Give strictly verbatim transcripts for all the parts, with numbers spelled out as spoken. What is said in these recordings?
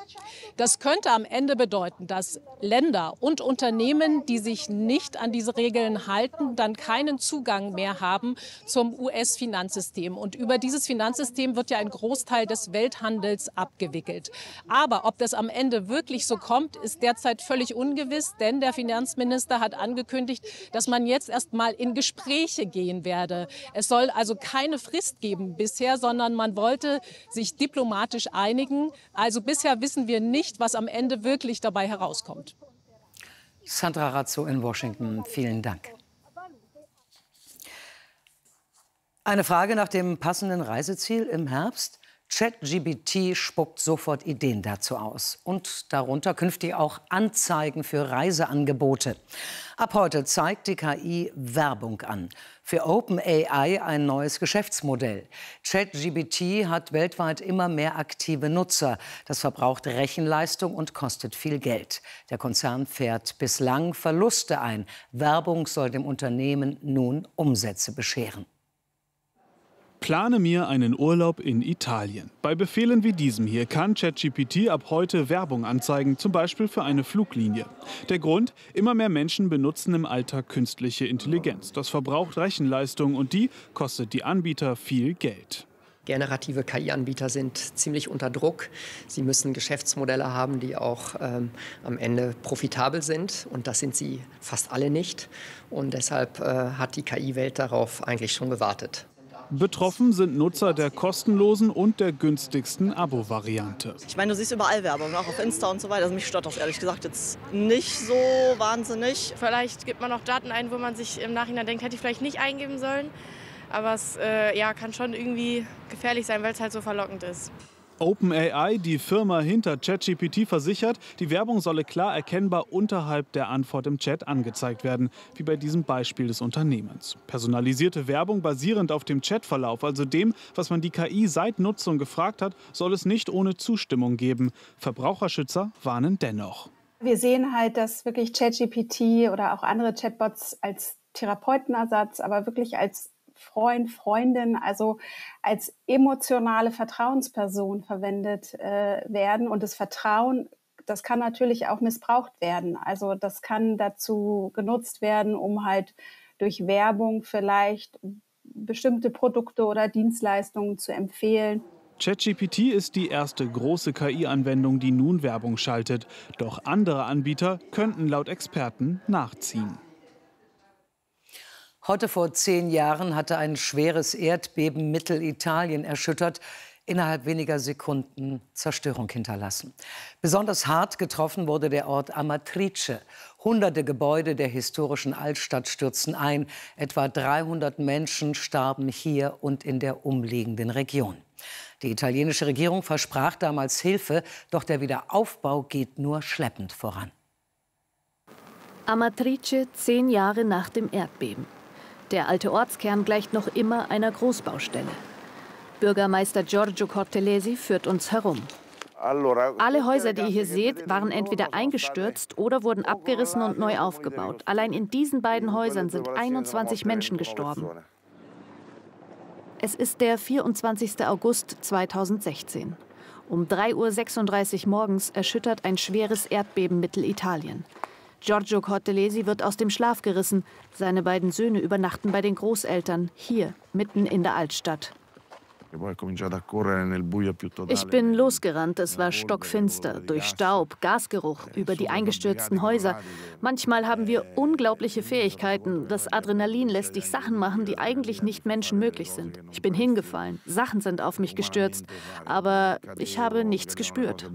Das könnte am Ende bedeuten, dass Länder und Unternehmen, die sich nicht an diese Regeln halten, dann keinen Zugang mehr haben zum U S-Finanzsystem. Und über dieses Finanzsystem wird ja ein Großteil des Welthandels abgewickelt. Aber ob das am Ende wirklich so kommt, ist derzeit völlig ungewiss, denn der Finanzminister hat angekündigt, dass man jetzt erst mal in Gespräche gehen werde. Es soll also keine Frist geben bisher, sondern man wollte sich diplomatisch einigen. Also bisher wissen wir nicht, was am Ende wirklich dabei herauskommt. Sandra Razzo in Washington, vielen Dank. Eine Frage nach dem passenden Reiseziel im Herbst? ChatGPT spuckt sofort Ideen dazu aus. Und darunter künftig auch Anzeigen für Reiseangebote. Ab heute zeigt die K I Werbung an. Für OpenAI ein neues Geschäftsmodell. ChatGPT hat weltweit immer mehr aktive Nutzer. Das verbraucht Rechenleistung und kostet viel Geld. Der Konzern fährt bislang Verluste ein. Werbung soll dem Unternehmen nun Umsätze bescheren. Plane mir einen Urlaub in Italien. Bei Befehlen wie diesem hier kann ChatGPT ab heute Werbung anzeigen, zum Beispiel für eine Fluglinie. Der Grund? Immer mehr Menschen benutzen im Alltag künstliche Intelligenz. Das verbraucht Rechenleistung und die kostet die Anbieter viel Geld. Generative K I-Anbieter sind ziemlich unter Druck. Sie müssen Geschäftsmodelle haben, die auch ähm, am Ende profitabel sind. Und das sind sie fast alle nicht. Und deshalb äh, hat die K I-Welt darauf eigentlich schon gewartet. Betroffen sind Nutzer der kostenlosen und der günstigsten Abo-Variante. Ich meine, du siehst überall Werbung, auch auf Insta und so weiter. Also mich stört das ehrlich gesagt jetzt nicht so wahnsinnig. Vielleicht gibt man auch Daten ein, wo man sich im Nachhinein denkt, hätte ich vielleicht nicht eingeben sollen. Aber es äh, ja, kann schon irgendwie gefährlich sein, weil es halt so verlockend ist. OpenAI, die Firma hinter ChatGPT, versichert, die Werbung solle klar erkennbar unterhalb der Antwort im Chat angezeigt werden, wie bei diesem Beispiel des Unternehmens. Personalisierte Werbung basierend auf dem Chatverlauf, also dem, was man die K I seit Nutzung gefragt hat, soll es nicht ohne Zustimmung geben. Verbraucherschützer warnen dennoch. Wir sehen halt, dass wirklich ChatGPT oder auch andere Chatbots als Therapeutenersatz, aber wirklich als Freund, Freundin, also als emotionale Vertrauensperson verwendet äh, werden. Und das Vertrauen, das kann natürlich auch missbraucht werden. Also das kann dazu genutzt werden, um halt durch Werbung vielleicht bestimmte Produkte oder Dienstleistungen zu empfehlen. ChatGPT ist die erste große K I-Anwendung, die nun Werbung schaltet. Doch andere Anbieter könnten laut Experten nachziehen. Heute vor zehn Jahren hatte ein schweres Erdbeben Mittelitalien erschüttert, innerhalb weniger Sekunden Zerstörung hinterlassen. Besonders hart getroffen wurde der Ort Amatrice. Hunderte Gebäude der historischen Altstadt stürzten ein. Etwa dreihundert Menschen starben hier und in der umliegenden Region. Die italienische Regierung versprach damals Hilfe, doch der Wiederaufbau geht nur schleppend voran. Amatrice, zehn Jahre nach dem Erdbeben. Der alte Ortskern gleicht noch immer einer Großbaustelle. Bürgermeister Giorgio Cortelesi führt uns herum. Alle Häuser, die ihr hier seht, waren entweder eingestürzt oder wurden abgerissen und neu aufgebaut. Allein in diesen beiden Häusern sind einundzwanzig Menschen gestorben. Es ist der vierundzwanzigste August zweitausendsechzehn. Um drei Uhr sechsunddreißig morgens erschüttert ein schweres Erdbeben Mittelitalien. Giorgio Cortelesi wird aus dem Schlaf gerissen. Seine beiden Söhne übernachten bei den Großeltern, hier, mitten in der Altstadt. Ich bin losgerannt, es war stockfinster, durch Staub, Gasgeruch, über die eingestürzten Häuser. Manchmal haben wir unglaubliche Fähigkeiten. Das Adrenalin lässt dich Sachen machen, die eigentlich nicht menschenmöglich sind. Ich bin hingefallen, Sachen sind auf mich gestürzt, aber ich habe nichts gespürt.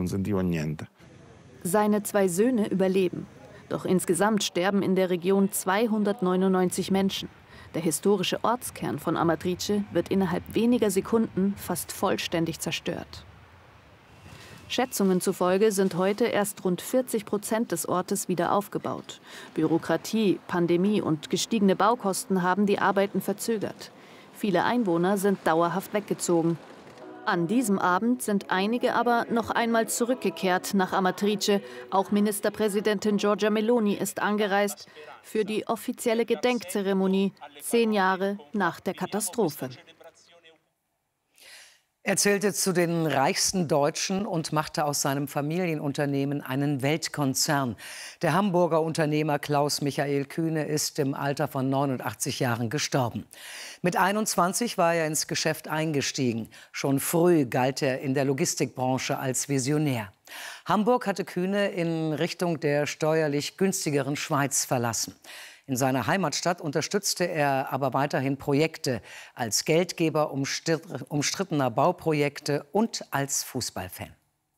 Seine zwei Söhne überleben. Doch insgesamt sterben in der Region zweihundertneunundneunzig Menschen. Der historische Ortskern von Amatrice wird innerhalb weniger Sekunden fast vollständig zerstört. Schätzungen zufolge sind heute erst rund vierzig Prozent des Ortes wieder aufgebaut. Bürokratie, Pandemie und gestiegene Baukosten haben die Arbeiten verzögert. Viele Einwohner sind dauerhaft weggezogen. An diesem Abend sind einige aber noch einmal zurückgekehrt nach Amatrice. Auch Ministerpräsidentin Giorgia Meloni ist angereist für die offizielle Gedenkzeremonie, zehn Jahre nach der Katastrophe. Er zählte zu den reichsten Deutschen und machte aus seinem Familienunternehmen einen Weltkonzern. Der Hamburger Unternehmer Klaus Michael Kühne ist im Alter von neunundachtzig Jahren gestorben. Mit einundzwanzig war er ins Geschäft eingestiegen. Schon früh galt er in der Logistikbranche als Visionär. Hamburg hatte Kühne in Richtung der steuerlich günstigeren Schweiz verlassen. In seiner Heimatstadt unterstützte er aber weiterhin Projekte als Geldgeber umstrittener Bauprojekte und als Fußballfan.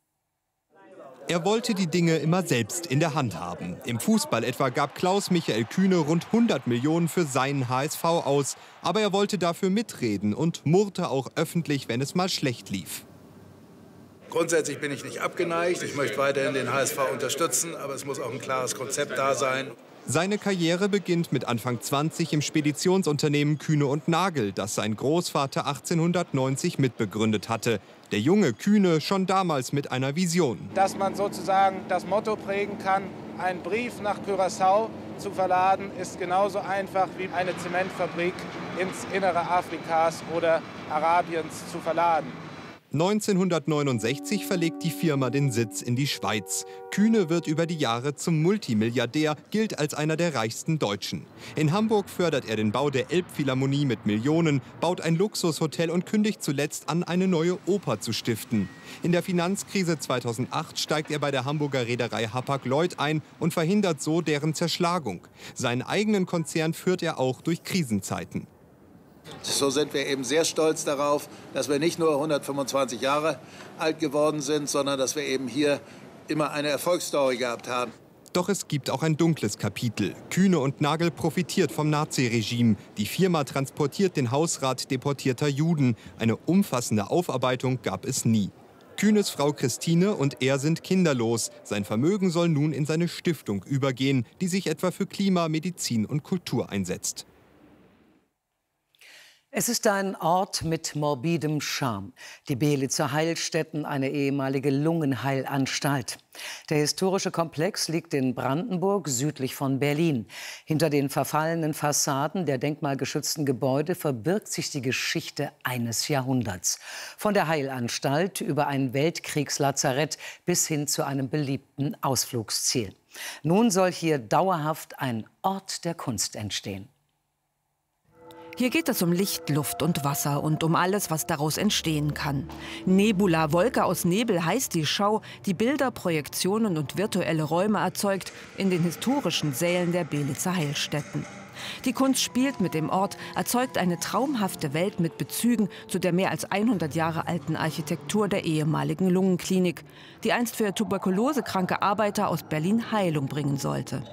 Er wollte die Dinge immer selbst in der Hand haben. Im Fußball etwa gab Klaus Michael Kühne rund hundert Millionen für seinen H S V aus. Aber er wollte dafür mitreden und murrte auch öffentlich, wenn es mal schlecht lief. Grundsätzlich bin ich nicht abgeneigt. Ich möchte weiterhin den H S V unterstützen, aber es muss auch ein klares Konzept da sein. Seine Karriere beginnt mit Anfang zwanzig im Speditionsunternehmen Kühne und Nagel, das sein Großvater achtzehnhundertneunzig mitbegründet hatte. Der junge Kühne schon damals mit einer Vision. Dass man sozusagen das Motto prägen kann, einen Brief nach Curaçao zu verladen, ist genauso einfach wie eine Zementfabrik ins Innere Afrikas oder Arabiens zu verladen. neunzehnhundertneunundsechzig verlegt die Firma den Sitz in die Schweiz. Kühne wird über die Jahre zum Multimilliardär, gilt als einer der reichsten Deutschen. In Hamburg fördert er den Bau der Elbphilharmonie mit Millionen, baut ein Luxushotel und kündigt zuletzt an, eine neue Oper zu stiften. In der Finanzkrise zweitausendacht steigt er bei der Hamburger Reederei Hapag-Lloyd ein und verhindert so deren Zerschlagung. Seinen eigenen Konzern führt er auch durch Krisenzeiten. So sind wir eben sehr stolz darauf, dass wir nicht nur hundertfünfundzwanzig Jahre alt geworden sind, sondern dass wir eben hier immer eine Erfolgsstory gehabt haben. Doch es gibt auch ein dunkles Kapitel. Kühne und Nagel profitiert vom Naziregime. Die Firma transportiert den Hausrat deportierter Juden. Eine umfassende Aufarbeitung gab es nie. Kühnes Frau Christine und er sind kinderlos. Sein Vermögen soll nun in seine Stiftung übergehen, die sich etwa für Klima, Medizin und Kultur einsetzt. Es ist ein Ort mit morbidem Charme. Die Belitzer Heilstätten, eine ehemalige Lungenheilanstalt. Der historische Komplex liegt in Brandenburg, südlich von Berlin. Hinter den verfallenen Fassaden der denkmalgeschützten Gebäude verbirgt sich die Geschichte eines Jahrhunderts. Von der Heilanstalt über ein Weltkriegslazarett bis hin zu einem beliebten Ausflugsziel. Nun soll hier dauerhaft ein Ort der Kunst entstehen. Hier geht es um Licht, Luft und Wasser und um alles, was daraus entstehen kann. Nebula, Wolke aus Nebel heißt die Schau, die Bilder, Projektionen und virtuelle Räume erzeugt in den historischen Sälen der Belitzer Heilstätten. Die Kunst spielt mit dem Ort, erzeugt eine traumhafte Welt mit Bezügen zu der mehr als hundert Jahre alten Architektur der ehemaligen Lungenklinik, die einst für tuberkulosekranke Arbeiter aus Berlin Heilung bringen sollte.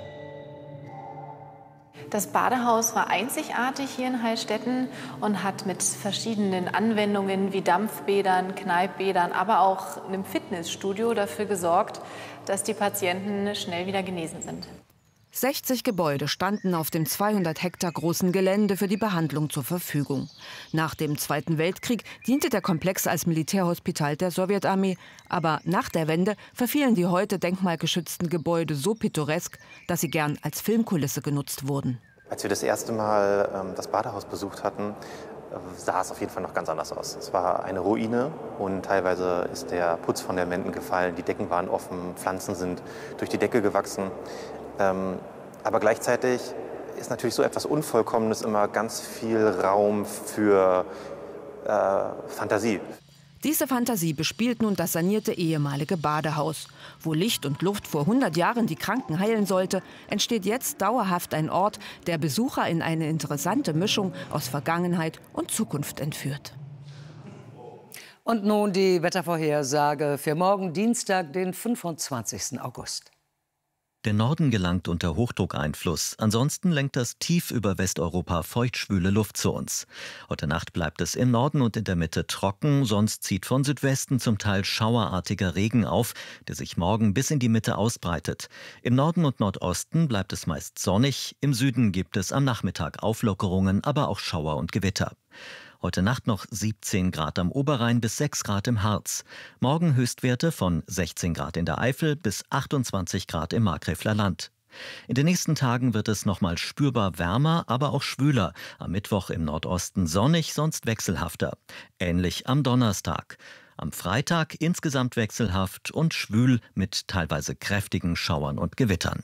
Das Badehaus war einzigartig hier in Heilstätten und hat mit verschiedenen Anwendungen wie Dampfbädern, Kneippbädern, aber auch einem Fitnessstudio dafür gesorgt, dass die Patienten schnell wieder genesen sind. sechzig Gebäude standen auf dem zweihundert Hektar großen Gelände für die Behandlung zur Verfügung. Nach dem Zweiten Weltkrieg diente der Komplex als Militärhospital der Sowjetarmee. Aber nach der Wende verfielen die heute denkmalgeschützten Gebäude so pittoresk, dass sie gern als Filmkulisse genutzt wurden. Als wir das erste Mal ähm, das Badehaus besucht hatten, äh, sah es auf jeden Fall noch ganz anders aus. Es war eine Ruine und teilweise ist der Putz von den Wänden gefallen, die Decken waren offen, Pflanzen sind durch die Decke gewachsen. Ähm, aber gleichzeitig ist natürlich so etwas Unvollkommenes immer ganz viel Raum für äh, Fantasie. Diese Fantasie bespielt nun das sanierte ehemalige Badehaus. Wo Licht und Luft vor hundert Jahren die Kranken heilen sollte, entsteht jetzt dauerhaft ein Ort, der Besucher in eine interessante Mischung aus Vergangenheit und Zukunft entführt. Und nun die Wettervorhersage für morgen Dienstag, den fünfundzwanzigsten August. Der Norden gelangt unter Hochdruckeinfluss. Ansonsten lenkt das tief über Westeuropa feuchtschwüle Luft zu uns. Heute Nacht bleibt es im Norden und in der Mitte trocken. Sonst zieht von Südwesten zum Teil schauerartiger Regen auf, der sich morgen bis in die Mitte ausbreitet. Im Norden und Nordosten bleibt es meist sonnig. Im Süden gibt es am Nachmittag Auflockerungen, aber auch Schauer und Gewitter. Heute Nacht noch siebzehn Grad am Oberrhein bis sechs Grad im Harz. Morgen Höchstwerte von sechzehn Grad in der Eifel bis achtundzwanzig Grad im Markgräfler Land. In den nächsten Tagen wird es nochmal spürbar wärmer, aber auch schwüler. Am Mittwoch im Nordosten sonnig, sonst wechselhafter. Ähnlich am Donnerstag. Am Freitag insgesamt wechselhaft und schwül mit teilweise kräftigen Schauern und Gewittern.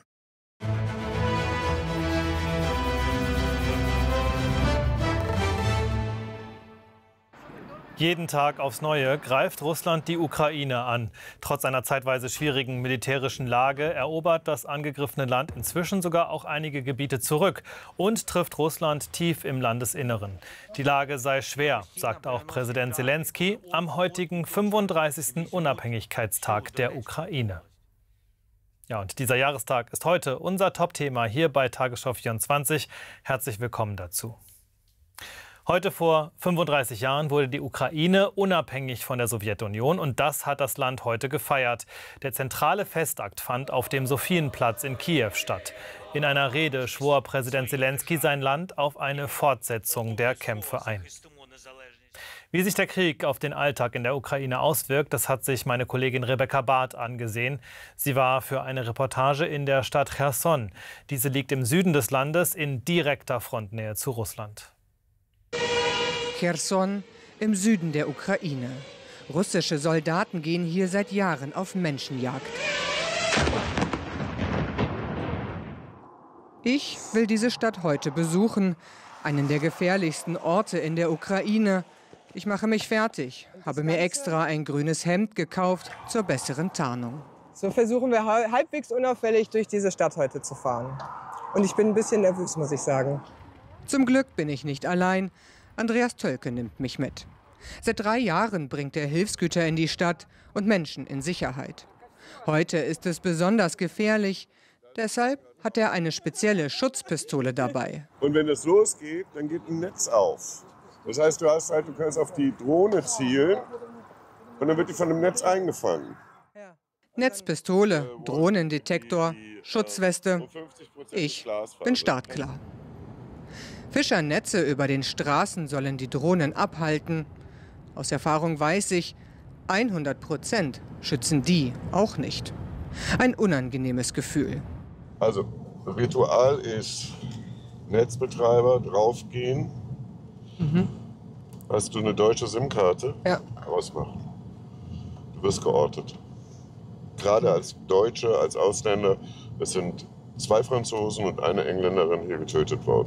Jeden Tag aufs Neue greift Russland die Ukraine an. Trotz einer zeitweise schwierigen militärischen Lage erobert das angegriffene Land inzwischen sogar auch einige Gebiete zurück und trifft Russland tief im Landesinneren. Die Lage sei schwer, sagt auch Präsident Selenskyj am heutigen fünfunddreißigsten Unabhängigkeitstag der Ukraine. Ja, und dieser Jahrestag ist heute unser Top-Thema hier bei Tagesschau vierundzwanzig. Herzlich willkommen dazu. Heute vor fünfunddreißig Jahren wurde die Ukraine unabhängig von der Sowjetunion und das hat das Land heute gefeiert. Der zentrale Festakt fand auf dem Sophienplatz in Kiew statt. In einer Rede schwor Präsident Selenskyj sein Land auf eine Fortsetzung der Kämpfe ein. Wie sich der Krieg auf den Alltag in der Ukraine auswirkt, das hat sich meine Kollegin Rebecca Barth angesehen. Sie war für eine Reportage in der Stadt Cherson. Diese liegt im Süden des Landes in direkter Frontnähe zu Russland. Cherson im Süden der Ukraine. Russische Soldaten gehen hier seit Jahren auf Menschenjagd. Ich will diese Stadt heute besuchen, einen der gefährlichsten Orte in der Ukraine. Ich mache mich fertig, habe mir extra ein grünes Hemd gekauft zur besseren Tarnung. So versuchen wir halbwegs unauffällig durch diese Stadt heute zu fahren. Und ich bin ein bisschen nervös, muss ich sagen. Zum Glück bin ich nicht allein. Andreas Tölke nimmt mich mit. Seit drei Jahren bringt er Hilfsgüter in die Stadt und Menschen in Sicherheit. Heute ist es besonders gefährlich. Deshalb hat er eine spezielle Schutzpistole dabei. Und wenn es losgeht, dann geht ein Netz auf. Das heißt, du, hast halt, du kannst auf die Drohne zielen und dann wird die von dem Netz eingefangen. Netzpistole, Drohnendetektor, Schutzweste. Ich bin startklar. Fischernetze über den Straßen sollen die Drohnen abhalten. Aus Erfahrung weiß ich, hundert Prozent schützen die auch nicht. Ein unangenehmes Gefühl. Also, Ritual ist Netzbetreiber draufgehen. Mhm. Hast du eine deutsche SIM-Karte? Ja. Ausmachen. Du wirst geortet. Gerade als Deutsche, als Ausländer, es sind zwei Franzosen und eine Engländerin hier getötet worden.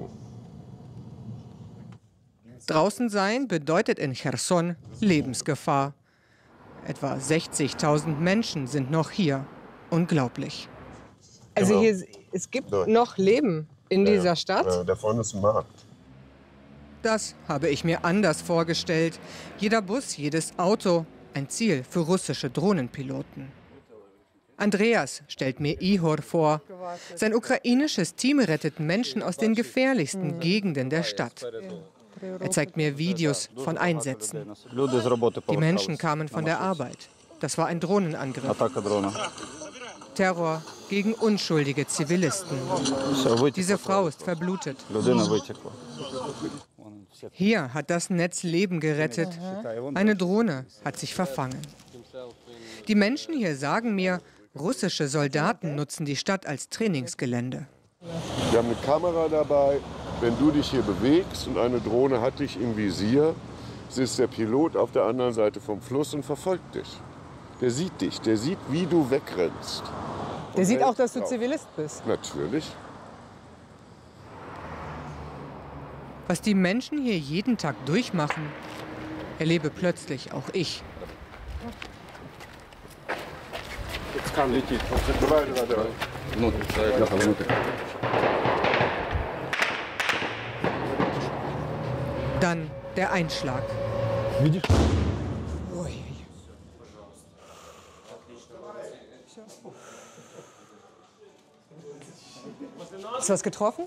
Draußen sein bedeutet in Cherson Lebensgefahr. Etwa sechzigtausend Menschen sind noch hier. Unglaublich. Also hier, es gibt noch Leben in ja, dieser Stadt? Ja, da vorne ist ein Markt. Das habe ich mir anders vorgestellt. Jeder Bus, jedes Auto, ein Ziel für russische Drohnenpiloten. Andreas stellt mir Ihor vor. Sein ukrainisches Team rettet Menschen aus den gefährlichsten Gegenden der Stadt. Er zeigt mir Videos von Einsätzen. Die Menschen kamen von der Arbeit. Das war ein Drohnenangriff. Terror gegen unschuldige Zivilisten. Diese Frau ist verblutet. Hier hat das Netz Leben gerettet. Eine Drohne hat sich verfangen. Die Menschen hier sagen mir, russische Soldaten nutzen die Stadt als Trainingsgelände. Wir haben eine Kamera dabei. Wenn du dich hier bewegst und eine Drohne hat dich im Visier, ist der Pilot auf der anderen Seite vom Fluss und verfolgt dich. Der sieht dich, der sieht, wie du wegrennst. Der sieht auch, dass du Zivilist bist. Natürlich. Was die Menschen hier jeden Tag durchmachen, erlebe plötzlich auch ich. Dann der Einschlag. Ist was getroffen?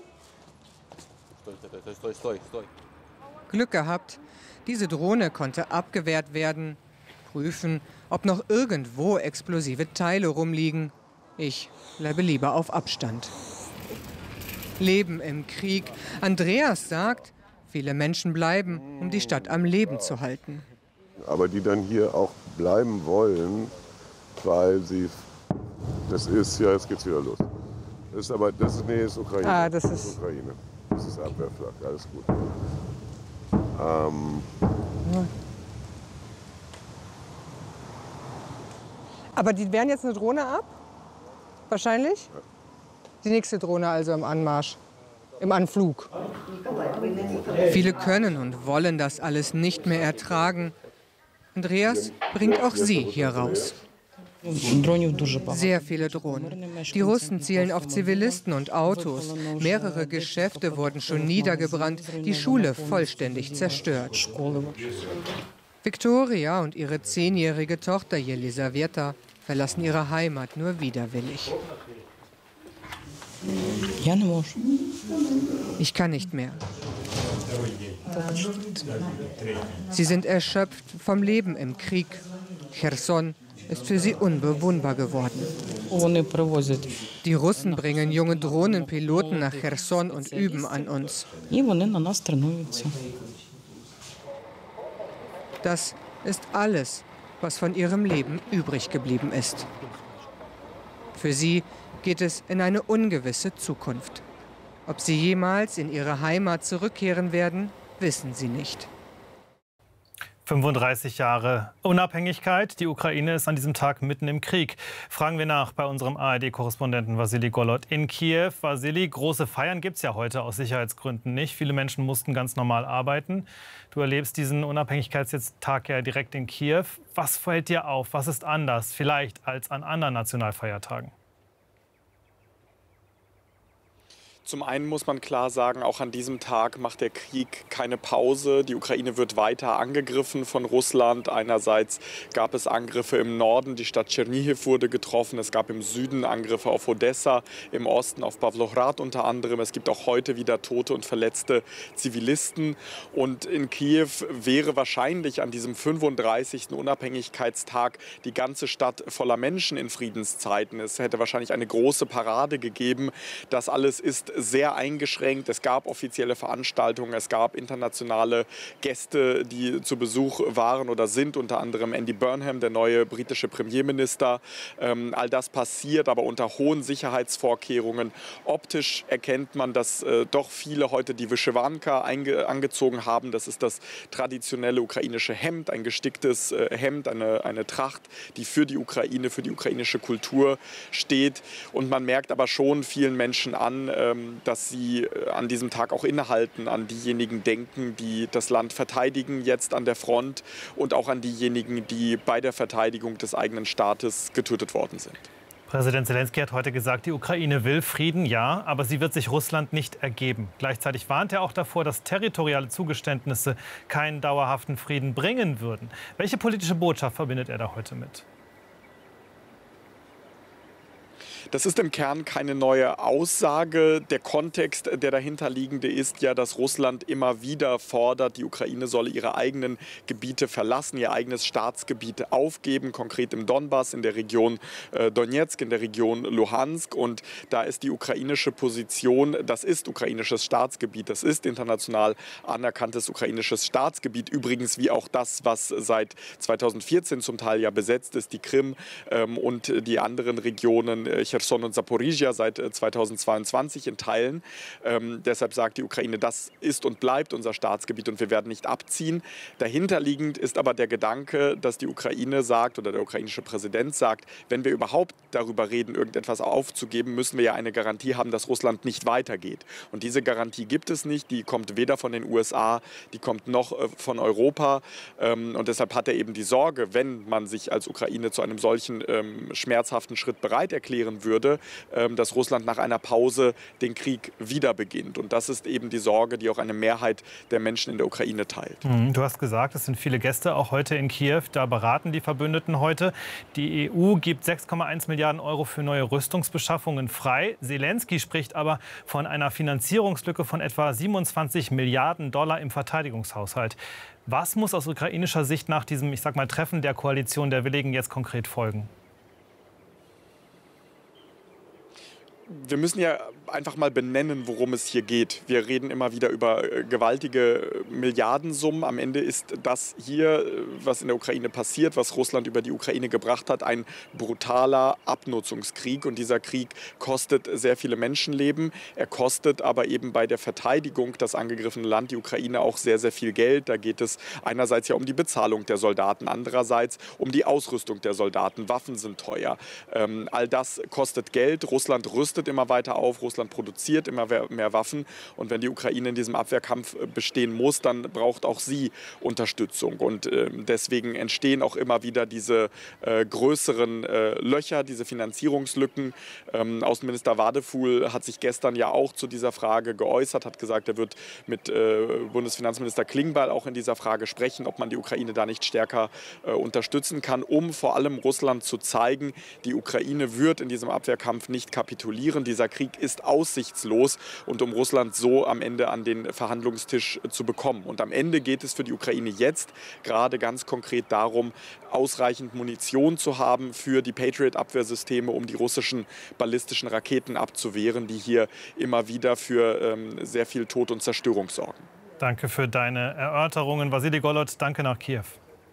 Glück gehabt, diese Drohne konnte abgewehrt werden. Prüfen, ob noch irgendwo explosive Teile rumliegen. Ich bleibe lieber auf Abstand. Leben im Krieg. Andreas sagt, viele Menschen bleiben, um die Stadt am Leben zu halten. Aber die dann hier auch bleiben wollen, weil sie, das ist, ja, jetzt geht's wieder los. Das ist aber, das ist, nee, ist Ukraine. Ah, das das ist ist Ukraine. Das ist Abwehrflak, alles gut. Ähm, ja. Aber die wehren jetzt eine Drohne ab? Wahrscheinlich? Ja. Die nächste Drohne also im Anmarsch, im Anflug. Viele können und wollen das alles nicht mehr ertragen. Andreas bringt auch sie hier raus. Sehr viele Drohnen. Die Russen zielen auf Zivilisten und Autos. Mehrere Geschäfte wurden schon niedergebrannt, die Schule vollständig zerstört. Viktoria und ihre zehnjährige Tochter Jelisaweta verlassen ihre Heimat nur widerwillig. Ich kann nicht mehr. Sie sind erschöpft vom Leben im Krieg. Cherson ist für sie unbewohnbar geworden. Die Russen bringen junge Drohnenpiloten nach Cherson und üben an uns. Das ist alles, was von ihrem Leben übrig geblieben ist. Für sie geht es in eine ungewisse Zukunft. Ob sie jemals in ihre Heimat zurückkehren werden, wissen sie nicht. fünfunddreißig Jahre Unabhängigkeit. Die Ukraine ist an diesem Tag mitten im Krieg. Fragen wir nach bei unserem A R D-Korrespondenten Wassili Golod in Kiew. Wassili, große Feiern gibt es ja heute aus Sicherheitsgründen nicht. Viele Menschen mussten ganz normal arbeiten. Du erlebst diesen Unabhängigkeitstag ja direkt in Kiew. Was fällt dir auf? Was ist anders vielleicht als an anderen Nationalfeiertagen? Zum einen muss man klar sagen, auch an diesem Tag macht der Krieg keine Pause. Die Ukraine wird weiter angegriffen von Russland. Einerseits gab es Angriffe im Norden, die Stadt Tschernihiw wurde getroffen. Es gab im Süden Angriffe auf Odessa, im Osten auf Pawlograd unter anderem. Es gibt auch heute wieder tote und verletzte Zivilisten. Und in Kiew wäre wahrscheinlich an diesem fünfunddreißigsten Unabhängigkeitstag die ganze Stadt voller Menschen in Friedenszeiten. Es hätte wahrscheinlich eine große Parade gegeben. Das alles ist sehr eingeschränkt. Es gab offizielle Veranstaltungen, es gab internationale Gäste, die zu Besuch waren oder sind, unter anderem Andy Burnham, der neue britische Premierminister. Ähm, all das passiert, aber unter hohen Sicherheitsvorkehrungen. Optisch erkennt man, dass äh, doch viele heute die Vyshvanka angezogen haben. Das ist das traditionelle ukrainische Hemd, ein gesticktes äh, Hemd, eine, eine Tracht, die für die Ukraine, für die ukrainische Kultur steht. Und man merkt aber schon vielen Menschen an, ähm, dass sie an diesem Tag auch innehalten, an diejenigen denken, die das Land verteidigen jetzt an der Front und auch an diejenigen, die bei der Verteidigung des eigenen Staates getötet worden sind. Präsident Zelensky hat heute gesagt, die Ukraine will Frieden, ja, aber sie wird sich Russland nicht ergeben. Gleichzeitig warnt er auch davor, dass territoriale Zugeständnisse keinen dauerhaften Frieden bringen würden. Welche politische Botschaft verbindet er da heute mit? Das ist im Kern keine neue Aussage. Der Kontext, der dahinterliegende ist ja, dass Russland immer wieder fordert, die Ukraine solle ihre eigenen Gebiete verlassen, ihr eigenes Staatsgebiet aufgeben, konkret im Donbass, in der Region äh, Donetsk, in der Region Luhansk. Und da ist die ukrainische Position, das ist ukrainisches Staatsgebiet, das ist international anerkanntes ukrainisches Staatsgebiet. Übrigens wie auch das, was seit zweitausendvierzehn zum Teil ja besetzt ist, die Krim ähm, und die anderen Regionen, äh, Cherson und Saporizhia seit zweitausendzweiundzwanzig in Teilen. Ähm, deshalb sagt die Ukraine, das ist und bleibt unser Staatsgebiet und wir werden nicht abziehen. Dahinterliegend ist aber der Gedanke, dass die Ukraine sagt oder der ukrainische Präsident sagt, wenn wir überhaupt darüber reden, irgendetwas aufzugeben, müssen wir ja eine Garantie haben, dass Russland nicht weitergeht. Und diese Garantie gibt es nicht. Die kommt weder von den U S A, die kommt noch äh, von Europa. Ähm, und deshalb hat er eben die Sorge, wenn man sich als Ukraine zu einem solchen ähm, schmerzhaften Schritt bereit erklären würde, dass Russland nach einer Pause den Krieg wieder beginnt. Und das ist eben die Sorge, die auch eine Mehrheit der Menschen in der Ukraine teilt. Du hast gesagt, es sind viele Gäste auch heute in Kiew. Da beraten die Verbündeten heute. Die E U gibt sechs Komma eins Milliarden Euro für neue Rüstungsbeschaffungen frei. Zelensky spricht aber von einer Finanzierungslücke von etwa siebenundzwanzig Milliarden Dollar im Verteidigungshaushalt. Was muss aus ukrainischer Sicht nach diesem, ich sag mal, Treffen der Koalition der Willigen jetzt konkret folgen? Wir müssen ja einfach mal benennen, worum es hier geht. Wir reden immer wieder über gewaltige Milliardensummen. Am Ende ist das hier, was in der Ukraine passiert, was Russland über die Ukraine gebracht hat, ein brutaler Abnutzungskrieg. Und dieser Krieg kostet sehr viele Menschenleben. Er kostet aber eben bei der Verteidigung das angegriffene Land, die Ukraine, auch sehr, sehr viel Geld. Da geht es einerseits ja um die Bezahlung der Soldaten, andererseits um die Ausrüstung der Soldaten. Waffen sind teuer. Ähm, all das kostet Geld. Russland rüstet immer weiter auf. Russland produziert immer mehr Waffen. Und wenn die Ukraine in diesem Abwehrkampf bestehen muss, dann braucht auch sie Unterstützung. Und äh, deswegen entstehen auch immer wieder diese äh, größeren äh, Löcher, diese Finanzierungslücken. Ähm, Außenminister Wadefuhl hat sich gestern ja auch zu dieser Frage geäußert, hat gesagt, er wird mit äh, Bundesfinanzminister Klingbeil auch in dieser Frage sprechen, ob man die Ukraine da nicht stärker äh, unterstützen kann, um vor allem Russland zu zeigen, die Ukraine wird in diesem Abwehrkampf nicht kapitulieren. Dieser Krieg ist aussichtslos und um Russland so am Ende an den Verhandlungstisch zu bekommen. Und am Ende geht es für die Ukraine jetzt gerade ganz konkret darum, ausreichend Munition zu haben für die Patriot-Abwehrsysteme, um die russischen ballistischen Raketen abzuwehren, die hier immer wieder für ähm, sehr viel Tod und Zerstörung sorgen. Danke für deine Erörterungen. Wassili Golod, danke nach Kiew.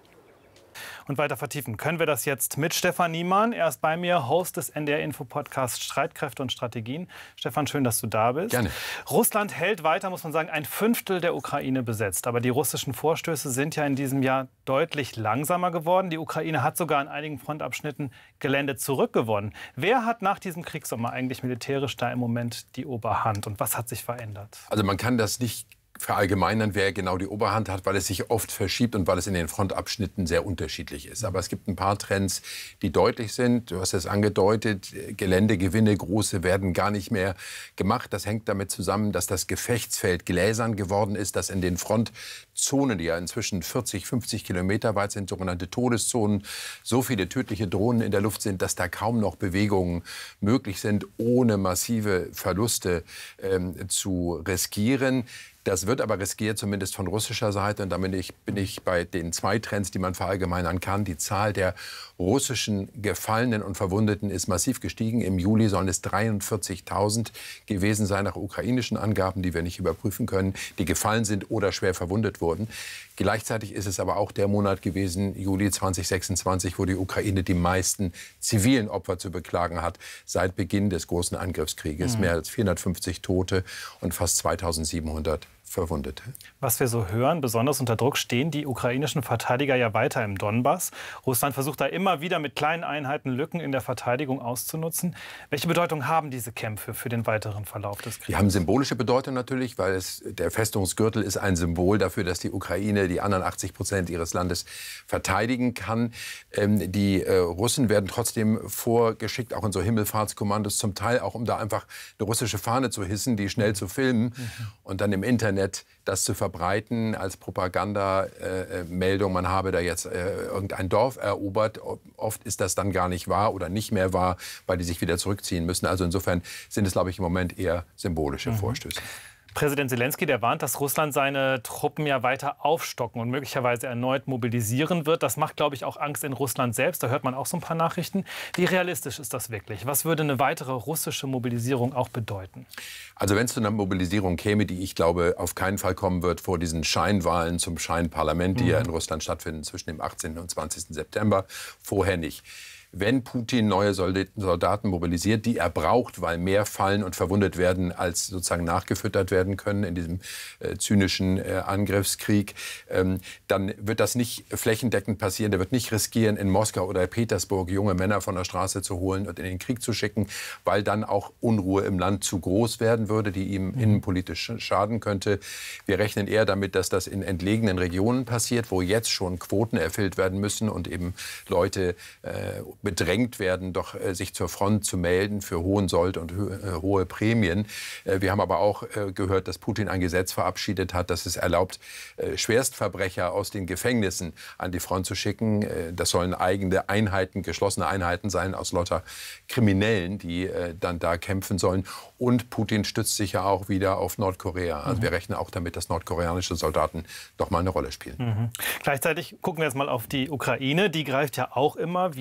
Und weiter vertiefen können wir das jetzt mit Stefan Niemann. Er ist bei mir, Host des N D R-Info-Podcasts Streitkräfte und Strategien. Stefan, schön, dass du da bist. Gerne. Russland hält weiter, muss man sagen, ein Fünftel der Ukraine besetzt. Aber die russischen Vorstöße sind ja in diesem Jahr deutlich langsamer geworden. Die Ukraine hat sogar an einigen Frontabschnitten Gelände zurückgewonnen. Wer hat nach diesem Kriegssommer eigentlich militärisch da im Moment die Oberhand? Und was hat sich verändert? Also man kann das nicht verallgemeinern, wer genau die Oberhand hat, weil es sich oft verschiebt und weil es in den Frontabschnitten sehr unterschiedlich ist. Aber es gibt ein paar Trends, die deutlich sind. Du hast es angedeutet, Geländegewinne, große, werden gar nicht mehr gemacht. Das hängt damit zusammen, dass das Gefechtsfeld gläsern geworden ist, dass in den Frontzonen, die ja inzwischen vierzig, fünfzig Kilometer weit sind, sogenannte Todeszonen, so viele tödliche Drohnen in der Luft sind, dass da kaum noch Bewegungen möglich sind, ohne massive Verluste ähm, zu riskieren. Das wird aber riskiert, zumindest von russischer Seite. Und damit bin ich, bin ich bei den zwei Trends, die man verallgemeinern kann. Die Zahl der russischen Gefallenen und Verwundeten ist massiv gestiegen. Im Juli sollen es dreiundvierzigtausend gewesen sein, nach ukrainischen Angaben, die wir nicht überprüfen können, die gefallen sind oder schwer verwundet wurden. Gleichzeitig ist es aber auch der Monat gewesen, Juli zweitausendsechsundzwanzig, wo die Ukraine die meisten zivilen Opfer zu beklagen hat seit Beginn des großen Angriffskrieges. Mhm. Mehr als vierhundertfünfzig Tote und fast zweitausendsiebenhundert Verwundete. Was wir so hören, besonders unter Druck stehen die ukrainischen Verteidiger ja weiter im Donbass. Russland versucht da immer wieder mit kleinen Einheiten Lücken in der Verteidigung auszunutzen. Welche Bedeutung haben diese Kämpfe für den weiteren Verlauf des Krieges? Die haben symbolische Bedeutung natürlich, weil es, der Festungsgürtel ist ein Symbol dafür, dass die Ukraine die anderen achtzig Prozent ihres Landes verteidigen kann. Ähm, die äh, Russen werden trotzdem vorgeschickt, auch in so Himmelfahrtskommandos, zum Teil auch, um da einfach eine russische Fahne zu hissen, die schnell zu filmen mhm. und dann im Internet das zu verbreiten als Propagandameldung, äh, man habe da jetzt äh, irgendein Dorf erobert. Oft ist das dann gar nicht wahr oder nicht mehr wahr, weil die sich wieder zurückziehen müssen. Also insofern sind es, glaube ich, im Moment eher symbolische mhm. Vorstöße. Präsident Zelensky, der warnt, dass Russland seine Truppen ja weiter aufstocken und möglicherweise erneut mobilisieren wird. Das macht, glaube ich, auch Angst in Russland selbst. Da hört man auch so ein paar Nachrichten. Wie realistisch ist das wirklich? Was würde eine weitere russische Mobilisierung auch bedeuten? Also wenn es zu einer Mobilisierung käme, die ich glaube auf keinen Fall kommen wird vor diesen Scheinwahlen zum Scheinparlament, die mhm. ja in Russland stattfinden zwischen dem achtzehnten und zwanzigsten September, vorher nicht. Wenn Putin neue Soldaten mobilisiert, die er braucht, weil mehr fallen und verwundet werden, als sozusagen nachgefüttert werden können in diesem äh, zynischen äh, Angriffskrieg, ähm, dann wird das nicht flächendeckend passieren. Der wird nicht riskieren, in Moskau oder Petersburg junge Männer von der Straße zu holen und in den Krieg zu schicken, weil dann auch Unruhe im Land zu groß werden würde, die ihm mhm. innenpolitisch schaden könnte. Wir rechnen eher damit, dass das in entlegenen Regionen passiert, wo jetzt schon Quoten erfüllt werden müssen und eben Leute äh, bedrängt werden, doch äh, sich zur Front zu melden für Hohensold und äh, hohe Prämien. Äh, wir haben aber auch äh, gehört, dass Putin ein Gesetz verabschiedet hat, das es erlaubt, äh, Schwerstverbrecher aus den Gefängnissen an die Front zu schicken. Äh, das sollen eigene Einheiten, geschlossene Einheiten sein aus lauter Kriminellen, die äh, dann da kämpfen sollen. Und Putin stützt sich ja auch wieder auf Nordkorea. Also mhm. wir rechnen auch damit, dass nordkoreanische Soldaten doch mal eine Rolle spielen. Mhm. Gleichzeitig gucken wir jetzt mal auf die Ukraine. Die greift ja auch immer wieder